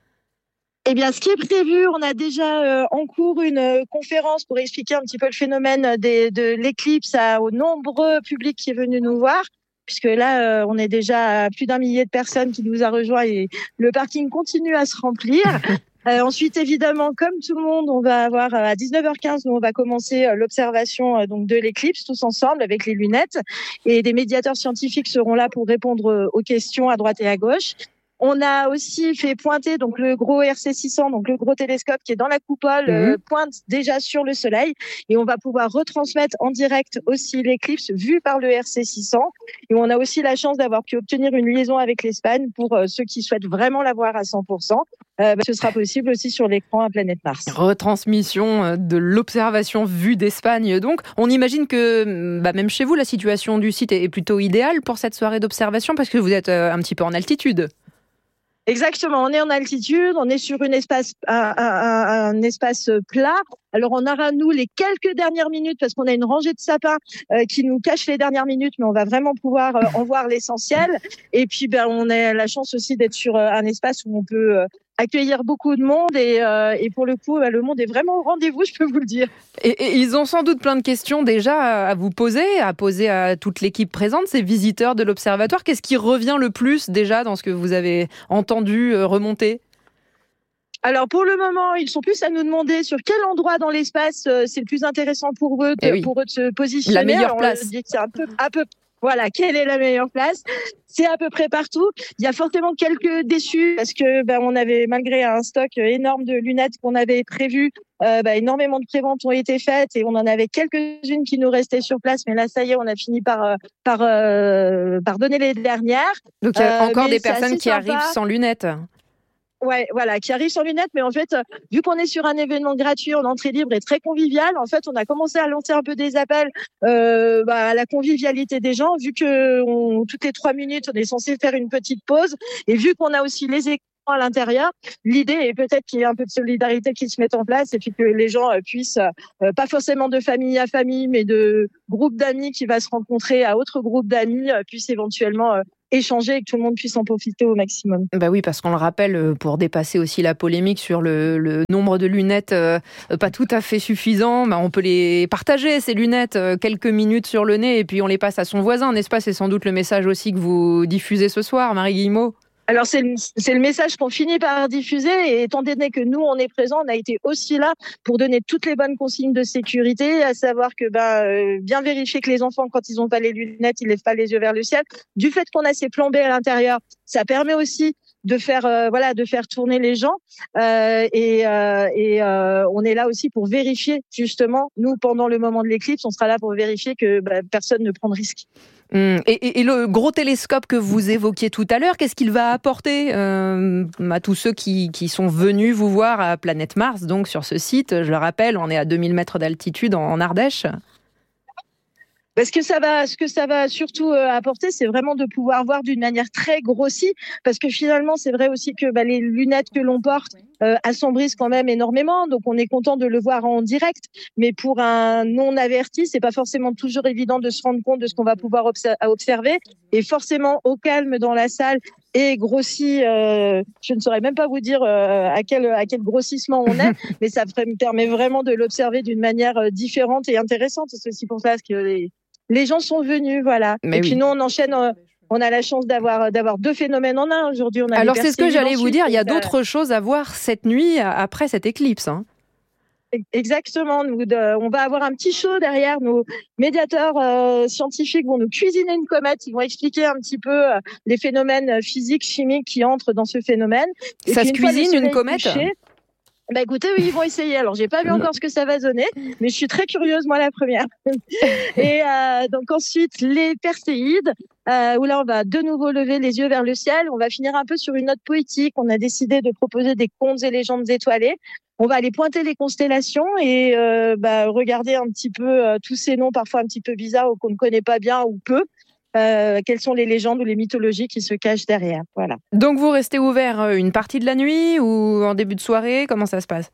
Eh bien, ce qui est prévu, on a déjà en cours une conférence pour expliquer un petit peu le phénomène de l'éclipse aux nombreux publics qui est venu nous voir. Puisque là, on est déjà à plus d'1 millier de personnes qui nous a rejoints et le parking continue à se remplir. Ensuite, évidemment, comme tout le monde, on va avoir à 19h15, nous on va commencer l'observation donc de l'éclipse tous ensemble avec les lunettes et des médiateurs scientifiques seront là pour répondre aux questions à droite et à gauche. On a aussi fait pointer donc le gros RC600, donc le gros télescope qui est dans la coupole, pointe déjà sur le Soleil, et on va pouvoir retransmettre en direct aussi l'éclipse vue par le RC600. Et on a aussi la chance d'avoir pu obtenir une liaison avec l'Espagne pour ceux qui souhaitent vraiment la voir à 100%. Ce sera possible aussi sur l'écran à Planète Mars. Retransmission de l'observation vue d'Espagne. Donc, on imagine que même chez vous, la situation du site est plutôt idéale pour cette soirée d'observation parce que vous êtes un petit peu en altitude. Exactement, on est en altitude, on est sur un espace plat. Alors on aura nous les quelques dernières minutes parce qu'on a une rangée de sapins qui nous cache les dernières minutes, mais on va vraiment pouvoir en voir l'essentiel. Et puis on a la chance aussi d'être sur un espace où on peut accueillir beaucoup de monde et pour le coup le monde est vraiment au rendez-vous, je peux vous le dire. Et ils ont sans doute plein de questions déjà à vous poser, à poser à toute l'équipe présente, ces visiteurs de l'observatoire. Qu'est-ce qui revient le plus déjà dans ce que vous avez entendu remonter ? Alors pour le moment, ils sont plus à nous demander sur quel endroit dans l'espace c'est le plus intéressant pour eux, pour eux de se positionner. La meilleure place. On dit que c'est un peu voilà, quelle est la meilleure place ? C'est à peu près partout. Il y a forcément quelques déçus parce que on avait, malgré un stock énorme de lunettes qu'on avait prévu, énormément de préventes ont été faites et on en avait quelques-unes qui nous restaient sur place. Mais là, ça y est, on a fini par donner les dernières. Donc il y a encore des personnes qui arrivent sans lunettes. Ouais, voilà, qui arrive sans lunettes, mais en fait, vu qu'on est sur un événement gratuit en entrée libre et très convivial, en fait, on a commencé à lancer un peu des appels à la convivialité des gens, vu que toutes les 3 minutes, on est censé faire une petite pause, et vu qu'on a aussi les écrans à l'intérieur, l'idée est peut-être qu'il y ait un peu de solidarité qui se mette en place et puis que les gens puissent, pas forcément de famille à famille, mais de groupe d'amis qui va se rencontrer à autre groupe d'amis, puissent éventuellement échanger et que tout le monde puisse en profiter au maximum. Bah oui, parce qu'on le rappelle, pour dépasser aussi la polémique sur le nombre de lunettes pas tout à fait suffisant, on peut les partager, ces lunettes, quelques minutes sur le nez et puis on les passe à son voisin, n'est-ce pas ? C'est sans doute le message aussi que vous diffusez ce soir, Marie Guillemot. Alors c'est le message qu'on finit par diffuser et étant donné que nous on est présents, on a été aussi là pour donner toutes les bonnes consignes de sécurité, à savoir que bien vérifier que les enfants quand ils n'ont pas les lunettes, ils lèvent pas les yeux vers le ciel. Du fait qu'on a ces plombs à l'intérieur, ça permet aussi de faire tourner les gens on est là aussi pour vérifier justement, nous pendant le moment de l'éclipse, on sera là pour vérifier que personne ne prend de risque. Et le gros télescope que vous évoquiez tout à l'heure, qu'est-ce qu'il va apporter à tous ceux qui sont venus vous voir à Planète Mars, donc sur ce site? Je le rappelle, on est à 2000 mètres d'altitude en Ardèche. Ce que ça va surtout apporter, c'est vraiment de pouvoir voir d'une manière très grossie, parce que finalement, c'est vrai aussi que les lunettes que l'on porte assombrissent quand même énormément, donc on est content de le voir en direct, mais pour un non averti, c'est pas forcément toujours évident de se rendre compte de ce qu'on va pouvoir observer, et forcément au calme dans la salle et grossi, je ne saurais même pas vous dire à quel grossissement on est, mais ça me permet vraiment de l'observer d'une manière différente et intéressante. C'est aussi pour ça que les gens sont venus, voilà. Mais puis nous, on enchaîne. On a la chance d'avoir 2 phénomènes en un. Aujourd'hui, on a. Alors c'est ce que j'allais vous dire. Il y a d'autres choses à voir cette nuit après cette éclipse. Hein. Exactement. On va avoir un petit show derrière. Nos médiateurs scientifiques vont nous cuisiner une comète. Ils vont expliquer un petit peu les phénomènes physiques, chimiques qui entrent dans ce phénomène. Et ça se cuisine une comète? Écoutez, oui, ils vont essayer. Alors, j'ai pas vu encore ce que ça va donner, mais je suis très curieuse, moi, la première. Et donc ensuite, les Perséides, où là, on va de nouveau lever les yeux vers le ciel. On va finir un peu sur une note poétique. On a décidé de proposer des contes et légendes étoilées. On va aller pointer les constellations et regarder un petit peu tous ces noms parfois un petit peu bizarres ou qu'on ne connaît pas bien ou peu. Quelles sont les légendes ou les mythologies qui se cachent derrière. Voilà. Donc vous restez ouvert une partie de la nuit ou en début de soirée? Comment ça se passe?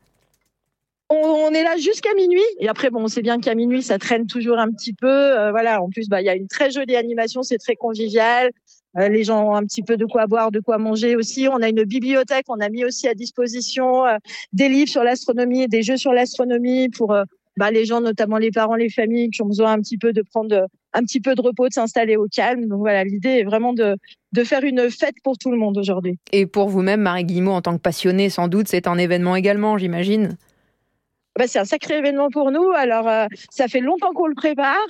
On est là jusqu'à minuit et après on sait bien qu'à minuit ça traîne toujours un petit peu. Voilà. En plus il y a une très jolie animation, c'est très convivial. Les gens ont un petit peu de quoi boire, de quoi manger aussi. On a une bibliothèque, on a mis aussi à disposition des livres sur l'astronomie et des jeux sur l'astronomie pour les gens, notamment les parents, les familles qui ont besoin un petit peu de prendre un petit peu de repos, de s'installer au calme. Donc voilà, l'idée est vraiment de faire une fête pour tout le monde aujourd'hui. Et pour vous-même, Marie Guillemot, en tant que passionnée, sans doute, c'est un événement également, j'imagine. C'est un sacré événement pour nous. Alors, ça fait longtemps qu'on le prépare.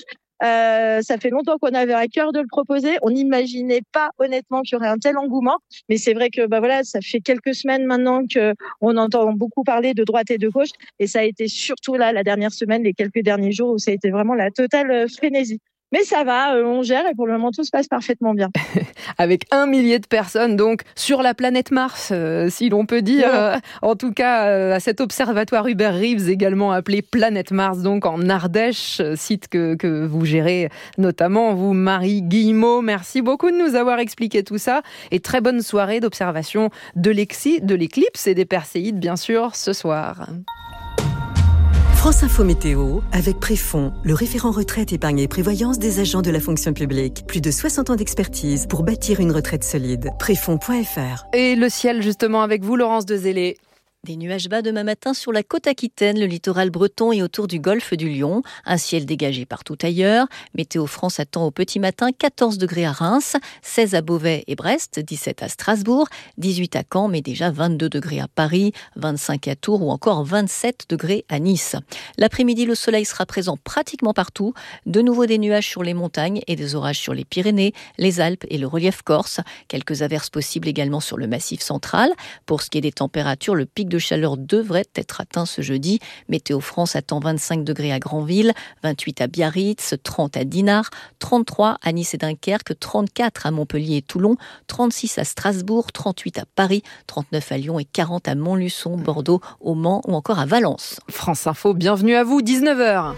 Ça fait longtemps qu'on avait à cœur de le proposer. On n'imaginait pas honnêtement qu'il y aurait un tel engouement. Mais c'est vrai que ça fait quelques semaines maintenant qu'on entend beaucoup parler de droite et de gauche. Et ça a été surtout là, la dernière semaine, les quelques derniers jours où ça a été vraiment la totale frénésie. Mais ça va, on gère et pour le moment, tout se passe parfaitement bien. Avec 1 millier de personnes, donc, sur la planète Mars, si l'on peut dire. En tout cas, à cet observatoire Hubert Reeves, également appelé Planète Mars, donc en Ardèche, site que vous gérez notamment, vous, Marie Guillemot. Merci beaucoup de nous avoir expliqué tout ça. Et très bonne soirée d'observation de l'éclipse et des Perséides, bien sûr, ce soir. France Info Météo, avec Préfond, le référent retraite, épargne et prévoyance des agents de la fonction publique. Plus de 60 ans d'expertise pour bâtir une retraite solide. Préfond.fr. Et le ciel, justement, avec vous, Laurence Dezélé. Des nuages bas demain matin sur la côte aquitaine, le littoral breton et autour du golfe du Lion. Un ciel dégagé partout ailleurs. Météo France attend au petit matin 14 degrés à Reims, 16 à Beauvais et Brest, 17 à Strasbourg, 18 à Caen, mais déjà 22 degrés à Paris, 25 à Tours ou encore 27 degrés à Nice. L'après-midi, le soleil sera présent pratiquement partout. De nouveau des nuages sur les montagnes et des orages sur les Pyrénées, les Alpes et le relief corse. Quelques averses possibles également sur le massif central. Pour ce qui est des températures, le pic de chaleur devrait être atteint ce jeudi. Météo France attend 25 degrés à Granville, 28 à Biarritz, 30 à Dinard, 33 à Nice et Dunkerque, 34 à Montpellier et Toulon, 36 à Strasbourg, 38 à Paris, 39 à Lyon et 40 à Montluçon, Bordeaux, au Mans ou encore à Valence. France Info, bienvenue à vous, 19h.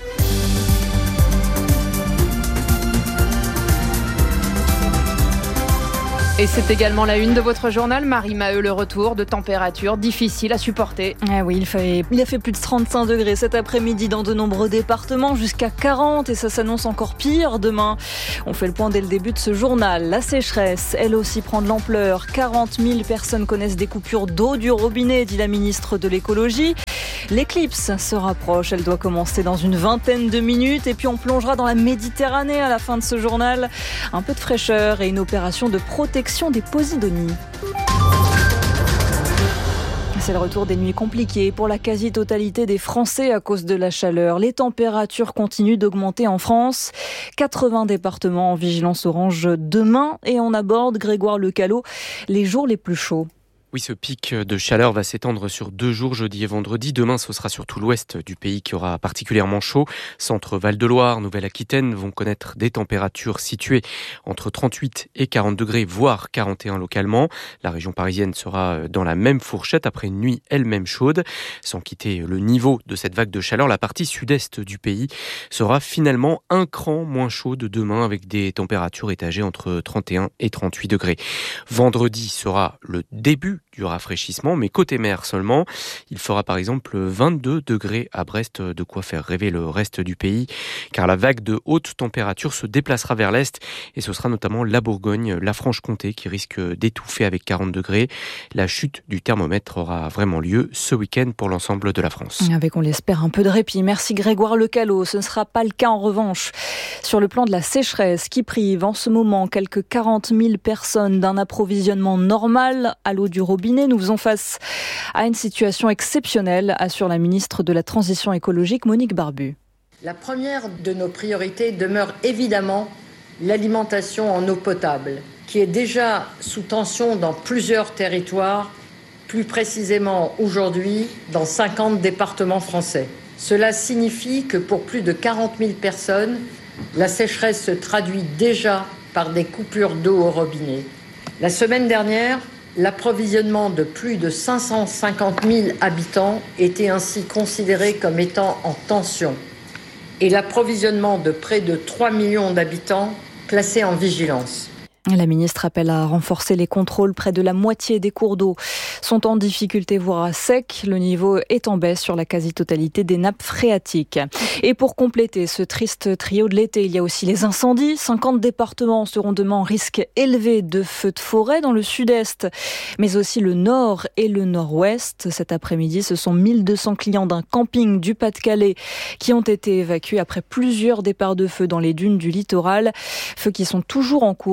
Et c'est également la une de votre journal, Marie Maheu, le retour de températures difficiles à supporter. Ah oui, il a fait plus de 35 degrés cet après-midi dans de nombreux départements, jusqu'à 40 et ça s'annonce encore pire demain. On fait le point dès le début de ce journal. La sécheresse, elle aussi prend de l'ampleur. 40 000 personnes connaissent des coupures d'eau du robinet, dit la ministre de l'écologie. L'éclipse se rapproche, elle doit commencer dans une vingtaine de minutes et puis on plongera dans la Méditerranée à la fin de ce journal. Un peu de fraîcheur et une opération de protection des posidonies. C'est le retour des nuits compliquées pour la quasi-totalité des Français à cause de la chaleur. Les températures continuent d'augmenter en France. 80 départements en vigilance orange demain et on aborde, Grégoire Lecalot, les jours les plus chauds. Oui, ce pic de chaleur va s'étendre sur 2 jours, jeudi et vendredi. Demain, ce sera surtout l'ouest du pays qui aura particulièrement chaud. Centre Val-de-Loire, Nouvelle-Aquitaine vont connaître des températures situées entre 38 et 40 degrés, voire 41 localement. La région parisienne sera dans la même fourchette après une nuit elle-même chaude. Sans quitter le niveau de cette vague de chaleur, la partie sud-est du pays sera finalement un cran moins chaude demain avec des températures étagées entre 31 et 38 degrés. Vendredi sera le début du rafraîchissement, mais côté mer seulement. Il fera par exemple 22 degrés à Brest, de quoi faire rêver le reste du pays, car la vague de haute température se déplacera vers l'est et ce sera notamment la Bourgogne, la Franche-Comté qui risque d'étouffer avec 40 degrés. La chute du thermomètre aura vraiment lieu ce week-end pour l'ensemble de la France. Avec, on l'espère, un peu de répit. Merci Grégoire Lecalot. Ce ne sera pas le cas en revanche sur le plan de la sécheresse qui prive en ce moment quelques 40 000 personnes d'un approvisionnement normal à l'eau du robinet. Nous faisons face à une situation exceptionnelle, assure la ministre de la Transition écologique, Monique Barbu. La première de nos priorités demeure évidemment l'alimentation en eau potable, qui est déjà sous tension dans plusieurs territoires, plus précisément aujourd'hui dans 50 départements français. Cela signifie que pour plus de 40 000 personnes, la sécheresse se traduit déjà par des coupures d'eau au robinet. La semaine dernière, l'approvisionnement de plus de 550 000 habitants était ainsi considéré comme étant en tension et l'approvisionnement de près de 3 millions d'habitants placé en vigilance. La ministre appelle à renforcer les contrôles. Près de la moitié des cours d'eau sont en difficulté, voire à sec. Le niveau est en baisse sur la quasi-totalité des nappes phréatiques. Et pour compléter ce triste trio de l'été, il y a aussi les incendies. 50 départements seront demain en risque élevé de feux de forêt dans le sud-est, mais aussi le nord et le nord-ouest. Cet après-midi, ce sont 1200 clients d'un camping du Pas-de-Calais qui ont été évacués après plusieurs départs de feu dans les dunes du littoral. Feux qui sont toujours en cours. 23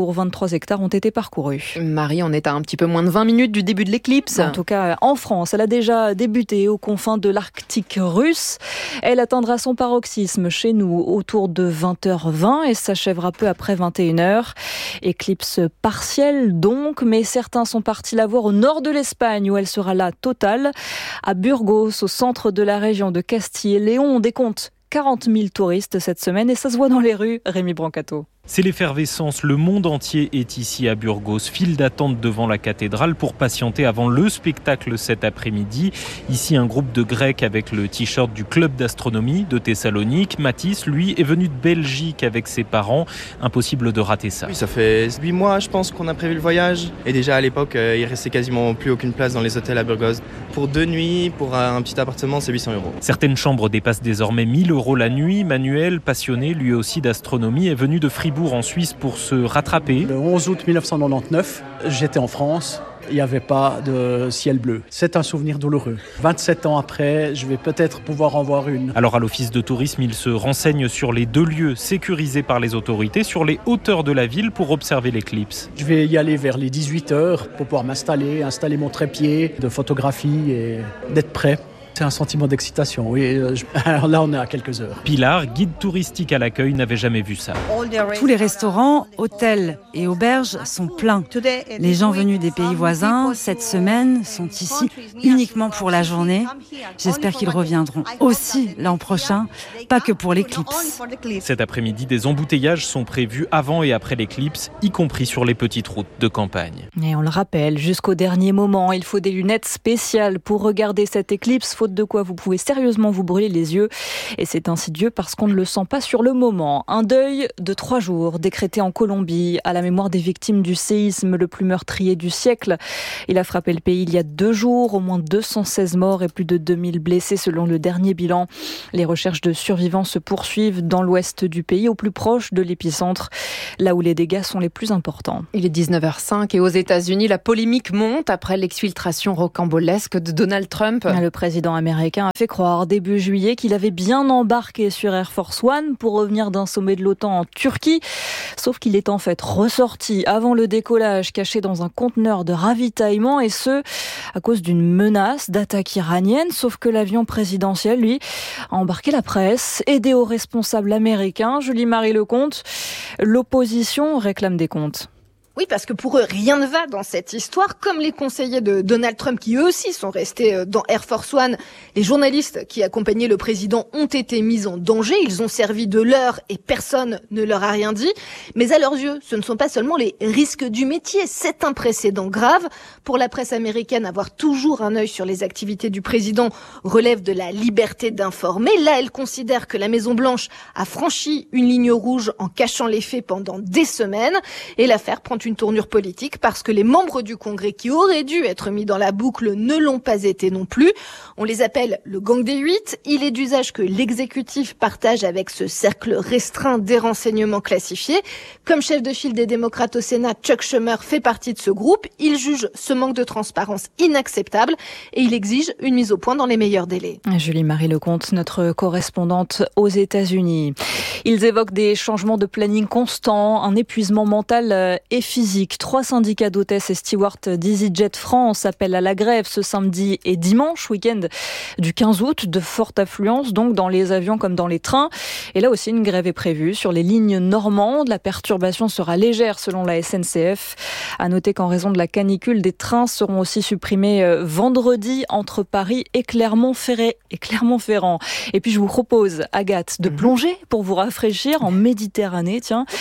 3 hectares ont été parcourus. Marie, on est à un petit peu moins de 20 minutes du début de l'éclipse. En tout cas, en France, elle a déjà débuté aux confins de l'Arctique russe. Elle atteindra son paroxysme chez nous autour de 20h20 et s'achèvera peu après 21h. Éclipse partielle donc, mais certains sont partis la voir au nord de l'Espagne où elle sera là totale. À Burgos, au centre de la région de Castille et Léon, on décompte 40 000 touristes cette semaine et ça se voit dans les rues. Rémi Brancato. C'est l'effervescence. Le monde entier est ici à Burgos. File d'attente devant la cathédrale pour patienter avant le spectacle cet après-midi. Ici, un groupe de Grecs avec le t-shirt du club d'astronomie de Thessalonique. Mathis, lui, est venu de Belgique avec ses parents. Impossible de rater ça. Oui, ça fait 8 mois, je pense, qu'on a prévu le voyage. Et déjà, à l'époque, il restait quasiment plus aucune place dans les hôtels à Burgos. Pour 2 nuits, pour un petit appartement, c'est 800 €. Certaines chambres dépassent désormais 1 000 € la nuit. Manuel, passionné lui aussi d'astronomie, est venu de Fribourg en Suisse pour se rattraper. Le 11 août 1999, j'étais en France. Il n'y avait pas de ciel bleu. C'est un souvenir douloureux. 27 ans après, je vais peut-être pouvoir en voir une. Alors à l'office de tourisme, il se renseigne sur les 2 lieux sécurisés par les autorités, sur les hauteurs de la ville pour observer l'éclipse. Je vais y aller vers les 18h pour pouvoir installer mon trépied de photographie et d'être prêt. C'est un sentiment d'excitation, oui. Alors là, on est à quelques heures. Pilar, guide touristique à l'accueil, n'avait jamais vu ça. Tous les restaurants, hôtels et auberges sont pleins. Les gens venus des pays voisins, cette semaine, sont ici uniquement pour la journée. J'espère qu'ils reviendront aussi l'an prochain, pas que pour l'éclipse. Cet après-midi, des embouteillages sont prévus avant et après l'éclipse, y compris sur les petites routes de campagne. Et on le rappelle, jusqu'au dernier moment, il faut des lunettes spéciales pour regarder cette éclipse. Faute de quoi vous pouvez sérieusement vous brûler les yeux. Et c'est insidieux parce qu'on ne le sent pas sur le moment. Un deuil de 3 jours décrété en Colombie à la mémoire des victimes du séisme le plus meurtrier du siècle. Il a frappé le pays il y a 2 jours. Au moins 216 morts et plus de 2000 blessés selon le dernier bilan. Les recherches de survivants se poursuivent dans l'ouest du pays, au plus proche de l'épicentre, là où les dégâts sont les plus importants. Il est 19h05 et aux États-Unis, la polémique monte après l'exfiltration rocambolesque de Donald Trump. Le président américain a fait croire début juillet qu'il avait bien embarqué sur Air Force One pour revenir d'un sommet de l'OTAN en Turquie. Sauf qu'il est en fait ressorti avant le décollage, caché dans un conteneur de ravitaillement, et ce, à cause d'une menace d'attaque iranienne. Sauf que l'avion présidentiel, lui, a embarqué la presse, aidé aux responsables américains. Julie-Marie Lecomte, l'opposition réclame des comptes. Oui, parce que pour eux, rien ne va dans cette histoire. Comme les conseillers de Donald Trump, qui eux aussi sont restés dans Air Force One, les journalistes qui accompagnaient le président ont été mis en danger. Ils ont servi de leurre et personne ne leur a rien dit. Mais à leurs yeux, ce ne sont pas seulement les risques du métier. C'est un précédent grave. Pour la presse américaine, avoir toujours un œil sur les activités du président relève de la liberté d'informer. Là, elle considère que la Maison-Blanche a franchi une ligne rouge en cachant les faits pendant des semaines. Et l'affaire prend une tournure politique parce que les membres du Congrès qui auraient dû être mis dans la boucle ne l'ont pas été non plus. On les appelle le gang des 8. Il est d'usage que l'exécutif partage avec ce cercle restreint des renseignements classifiés. Comme chef de file des démocrates au Sénat, Chuck Schumer fait partie de ce groupe. Il juge ce manque de transparence inacceptable et il exige une mise au point dans les meilleurs délais. Julie-Marie Lecomte, notre correspondante aux États-Unis. Ils évoquent des changements de planning constants, un épuisement mental et physique. 3 syndicats d'hôtesses et stewards d'EasyJet France appellent à la grève ce samedi et dimanche, week-end du 15 août, de forte affluence donc dans les avions comme dans les trains. Et là aussi, une grève est prévue sur les lignes normandes. La perturbation sera légère selon la SNCF. À noter qu'en raison de la canicule, des trains seront aussi supprimés vendredi entre Paris et Clermont-Ferrand. Et puis je vous propose, Agathe, de plonger pour vous rafraîchir en Méditerranée,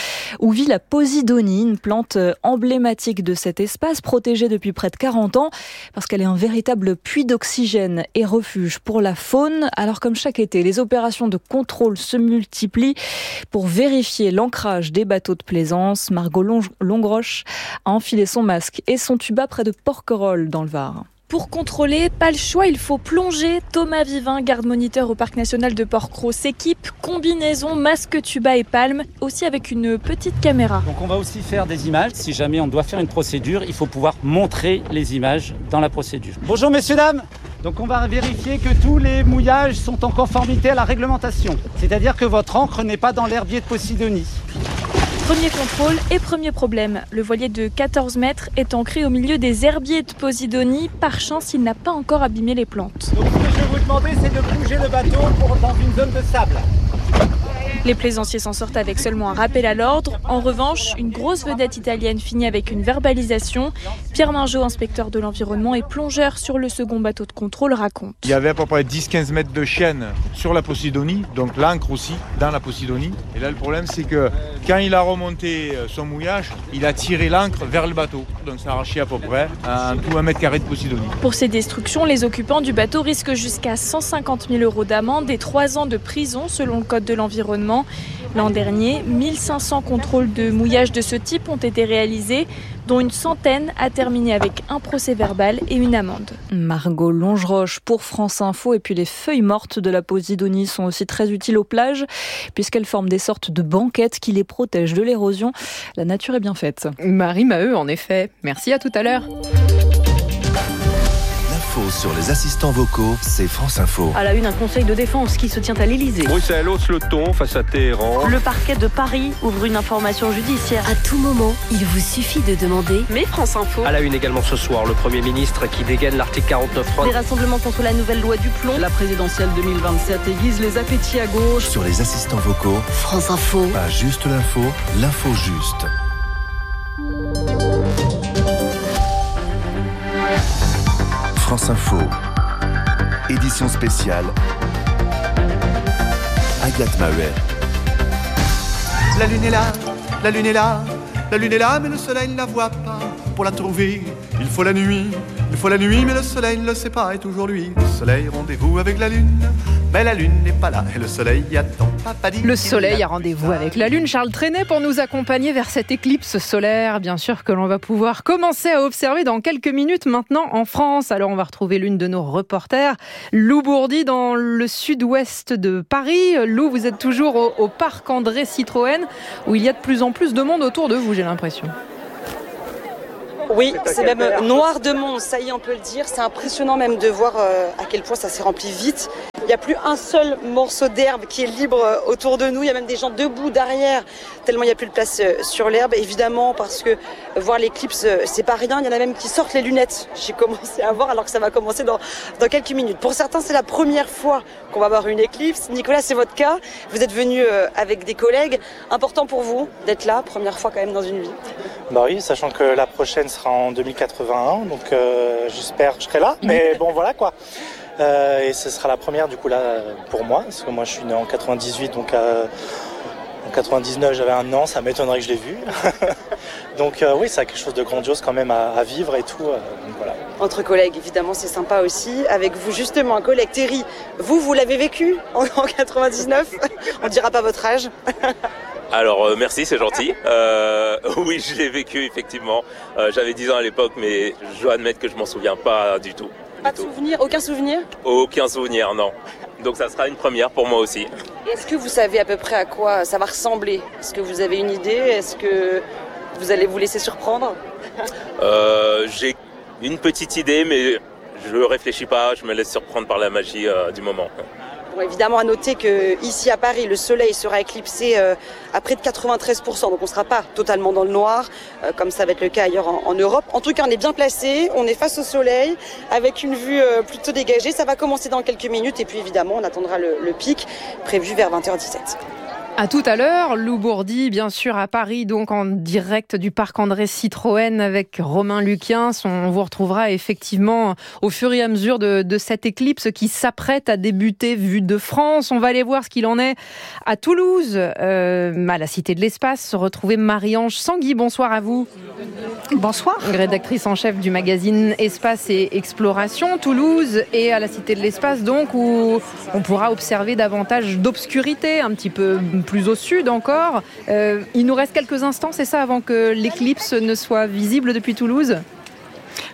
où vit la Posidonie, une plante emblématique de cet espace, protégée depuis près de 40 ans, parce qu'elle est un véritable puits d'oxygène et refuge pour la faune. Alors comme chaque été, les opérations de contrôle se multiplient pour vérifier l'ancrage des bateaux de plaisance. Margot Longroche a enfilé son masque et son tuba près de Porquerolles dans le Var. Pour contrôler, pas le choix, il faut plonger. Thomas Vivin, garde-moniteur au Parc national de Porquerolles, s'équipe, combinaison, masque, tuba et palme, aussi avec une petite caméra. Donc on va aussi faire des images. Si jamais on doit faire une procédure, il faut pouvoir montrer les images dans la procédure. Bonjour messieurs, dames. Donc on va vérifier que tous les mouillages sont en conformité à la réglementation. C'est-à-dire que votre ancre n'est pas dans l'herbier de Posidonie. Premier contrôle et premier problème. Le voilier de 14 mètres est ancré au milieu des herbiers de Posidonie. Par chance, il n'a pas encore abîmé les plantes. Donc ce que je vais vous demander, c'est de bouger le bateau dans une zone de sable. Les plaisanciers s'en sortent avec seulement un rappel à l'ordre. En revanche, une grosse vedette italienne finit avec une verbalisation. Pierre Mingeot, inspecteur de l'environnement et plongeur sur le second bateau de contrôle, raconte. Il y avait à peu près 10-15 mètres de chaîne sur la Posidonie, donc l'ancre aussi dans la Posidonie. Et là, le problème, c'est que quand il a remonté son mouillage, il a tiré l'ancre vers le bateau. Donc ça a arraché à peu près un tout 1 mètre carré de Posidonie. Pour ces destructions, les occupants du bateau risquent jusqu'à 150 000 € d'amende et 3 ans de prison selon le code de l'environnement. L'an dernier, 1500 contrôles de mouillage de ce type ont été réalisés, dont une centaine a terminé avec un procès verbal et une amende. Margot Longeroche pour France Info. Et puis les feuilles mortes de la Posidonie sont aussi très utiles aux plages, puisqu'elles forment des sortes de banquettes qui les protègent de l'érosion. La nature est bien faite. Marie Maheu, en effet. Merci, à tout à l'heure. Sur les assistants vocaux, c'est France Info. À la une, un conseil de défense qui se tient à l'Elysée. Bruxelles hausse le ton face à Téhéran. Le parquet de Paris ouvre une information judiciaire. À tout moment, il vous suffit de demander. Mais France Info. À la une également ce soir, le Premier ministre qui dégaine l'article 49.3. Des rassemblements contre la nouvelle loi du plomb. La présidentielle 2027 aiguise les appétits à gauche. Sur les assistants vocaux, France Info. Pas juste l'info, l'info juste. France Info, édition spéciale, Agathe Maheuer. La lune est là, la lune est là, la lune est là, mais le soleil ne la voit pas. Pour la trouver, il faut la nuit, mais le soleil ne le sait pas, et toujours lui. Le soleil, rendez-vous avec la lune, mais la lune n'est pas là, et le soleil y attend. Le soleil a rendez-vous avec la lune. Charles Trenet pour nous accompagner vers cette éclipse solaire, bien sûr, que l'on va pouvoir commencer à observer dans quelques minutes maintenant en France. Alors on va retrouver l'une de nos reporters, Lou Bourdi, dans le sud-ouest de Paris. Lou, vous êtes toujours au parc André Citroën, où il y a de plus en plus de monde autour de vous, j'ai l'impression. Oui, c'est même noir de monde, ça y est, on peut le dire. C'est impressionnant même de voir à quel point ça s'est rempli vite. Il n'y a plus un seul morceau d'herbe qui est libre autour de nous. Il y a même des gens debout derrière, tellement il n'y a plus de place sur l'herbe. Évidemment, parce que voir l'éclipse, c'est pas rien. Il y en a même qui sortent les lunettes. J'ai commencé à voir alors que ça va commencer dans quelques minutes. Pour certains, c'est la première fois qu'on va voir une éclipse. Nicolas, c'est votre cas. Vous êtes venu avec des collègues. Important pour vous d'être là, première fois quand même dans une vie. Bah oui, sachant que la prochaine sera en 2081, donc j'espère que je serai là. Mais bon, voilà quoi. Et ce sera la première du coup là pour moi, parce que moi je suis né en 98, donc en 99 j'avais 1 an, ça m'étonnerait que je l'ai vu. Donc oui, c'est quelque chose de grandiose quand même à vivre et tout. Donc, voilà. Entre collègues, évidemment, c'est sympa aussi. Avec vous justement, un collègue, Terry, vous l'avez vécu en 99. On ne dira pas votre âge. Alors merci, c'est gentil. Oui, je l'ai vécu effectivement. J'avais 10 ans à l'époque, mais je dois admettre que je m'en souviens pas du tout. Pas de souvenir, aucun souvenir ? Aucun souvenir, non. Donc ça sera une première pour moi aussi. Est-ce que vous savez à peu près à quoi ça va ressembler ? Est-ce que vous avez une idée ? Est-ce que vous allez vous laisser surprendre ? J'ai une petite idée, mais je ne réfléchis pas, je me laisse surprendre par la magie du moment. Bon, évidemment, à noter qu'ici à Paris, le soleil sera éclipsé à près de 93%. Donc on ne sera pas totalement dans le noir, comme ça va être le cas ailleurs en Europe. En tout cas, on est bien placé, on est face au soleil, avec une vue plutôt dégagée. Ça va commencer dans quelques minutes et puis évidemment, on attendra le pic prévu vers 20h17. À tout à l'heure, Lou Bourdi, bien sûr, à Paris, donc en direct du parc André Citroën avec Romain Luquiens. On vous retrouvera effectivement au fur et à mesure de cette éclipse qui s'apprête à débuter vue de France. On va aller voir ce qu'il en est à Toulouse, à la Cité de l'Espace. Retrouver Marie-Ange Sanguy. Bonsoir à vous. Bonsoir. Rédactrice en chef du magazine Espace et Exploration. Toulouse et à la Cité de l'Espace, donc, où on pourra observer davantage d'obscurité, un petit peu plus au sud encore. Il nous reste quelques instants, c'est ça, avant que l'éclipse ne soit visible depuis Toulouse ?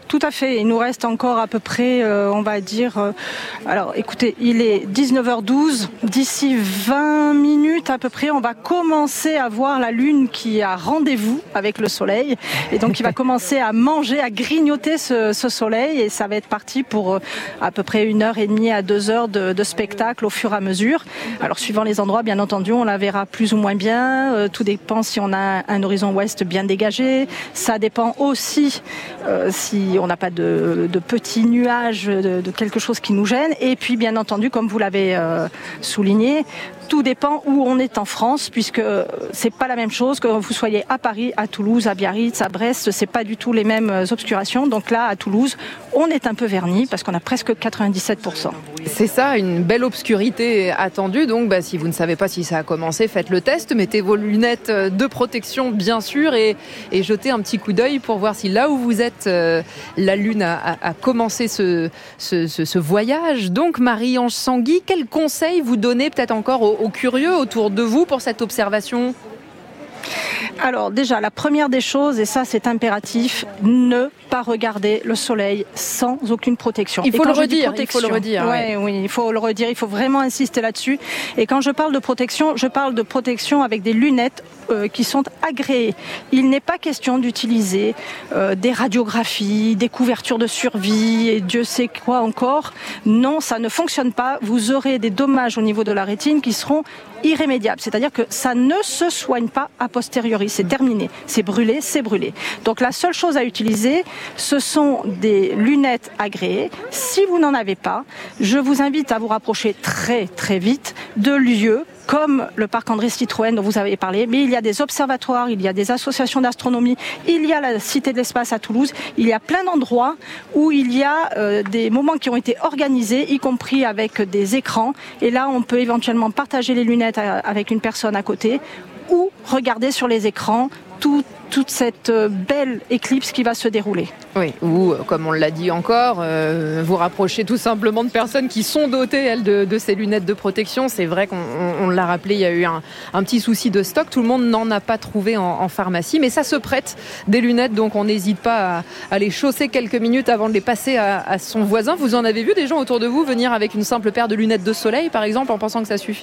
Tout à fait. Il nous reste encore à peu près, on va dire... alors écoutez, il est 19h12. D'ici 20 minutes à peu près, on va commencer à voir la Lune qui a rendez-vous avec le Soleil. Et donc, il va commencer à manger, à grignoter ce Soleil. Et ça va être parti pour à peu près 1h30 à 2h de spectacle au fur et à mesure. Alors, suivant les endroits, bien entendu, on la verra plus ou moins bien. Tout dépend si on a un horizon ouest bien dégagé. Ça dépend aussi si on n'a pas de petits nuages, de quelque chose qui nous gêne. Et puis, bien entendu, comme vous l'avez souligné, tout dépend où on est en France, puisque c'est pas la même chose que vous soyez à Paris, à Toulouse, à Biarritz, à Brest. C'est pas du tout les mêmes obscurations. Donc là, à Toulouse, on est un peu verni parce qu'on a presque 97%. C'est ça, une belle obscurité attendue. Donc, si vous ne savez pas si ça a commencé, faites le test. Mettez vos lunettes de protection, bien sûr, et jetez un petit coup d'œil pour voir si là où vous êtes, la Lune a commencé ce voyage. Donc, Marie-Ange Sanguy, quels conseils vous donnez peut-être encore aux curieux autour de vous pour cette observation ? Alors déjà, la première des choses, et ça c'est impératif, ne pas regarder le soleil sans aucune protection. Il faut le redire. Oui, il faut le redire, il faut vraiment insister là-dessus. Et quand je parle de protection, je parle de protection avec des lunettes qui sont agréées. Il n'est pas question d'utiliser des radiographies, des couvertures de survie, et Dieu sait quoi encore. Non, ça ne fonctionne pas. Vous aurez des dommages au niveau de la rétine qui seront irrémédiables. C'est-à-dire que ça ne se soigne pas a posteriori. C'est terminé. C'est brûlé, c'est brûlé. Donc la seule chose à utiliser, ce sont des lunettes agréées. Si vous n'en avez pas, je vous invite à vous rapprocher très très vite de lieux comme le parc André Citroën dont vous avez parlé, mais il y a des observatoires, il y a des associations d'astronomie, il y a la Cité de l'Espace à Toulouse, il y a plein d'endroits où il y a des moments qui ont été organisés, y compris avec des écrans, et là on peut éventuellement partager les lunettes avec une personne à côté, ou regarder sur les écrans toute cette belle éclipse qui va se dérouler. Oui, ou comme on l'a dit encore, vous rapprochez tout simplement de personnes qui sont dotées, elles, de ces lunettes de protection. C'est vrai qu'on l'a rappelé, il y a eu un petit souci de stock. Tout le monde n'en a pas trouvé en pharmacie, mais ça se prête des lunettes, donc on n'hésite pas à les chausser quelques minutes avant de les passer à son voisin. Vous en avez vu des gens autour de vous venir avec une simple paire de lunettes de soleil, par exemple, en pensant que ça suffit ?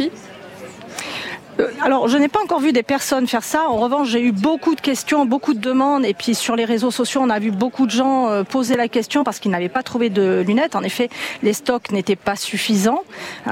Alors, je n'ai pas encore vu des personnes faire ça. En revanche, j'ai eu beaucoup de questions, beaucoup de demandes. Et puis, sur les réseaux sociaux, on a vu beaucoup de gens poser la question parce qu'ils n'avaient pas trouvé de lunettes. En effet, les stocks n'étaient pas suffisants.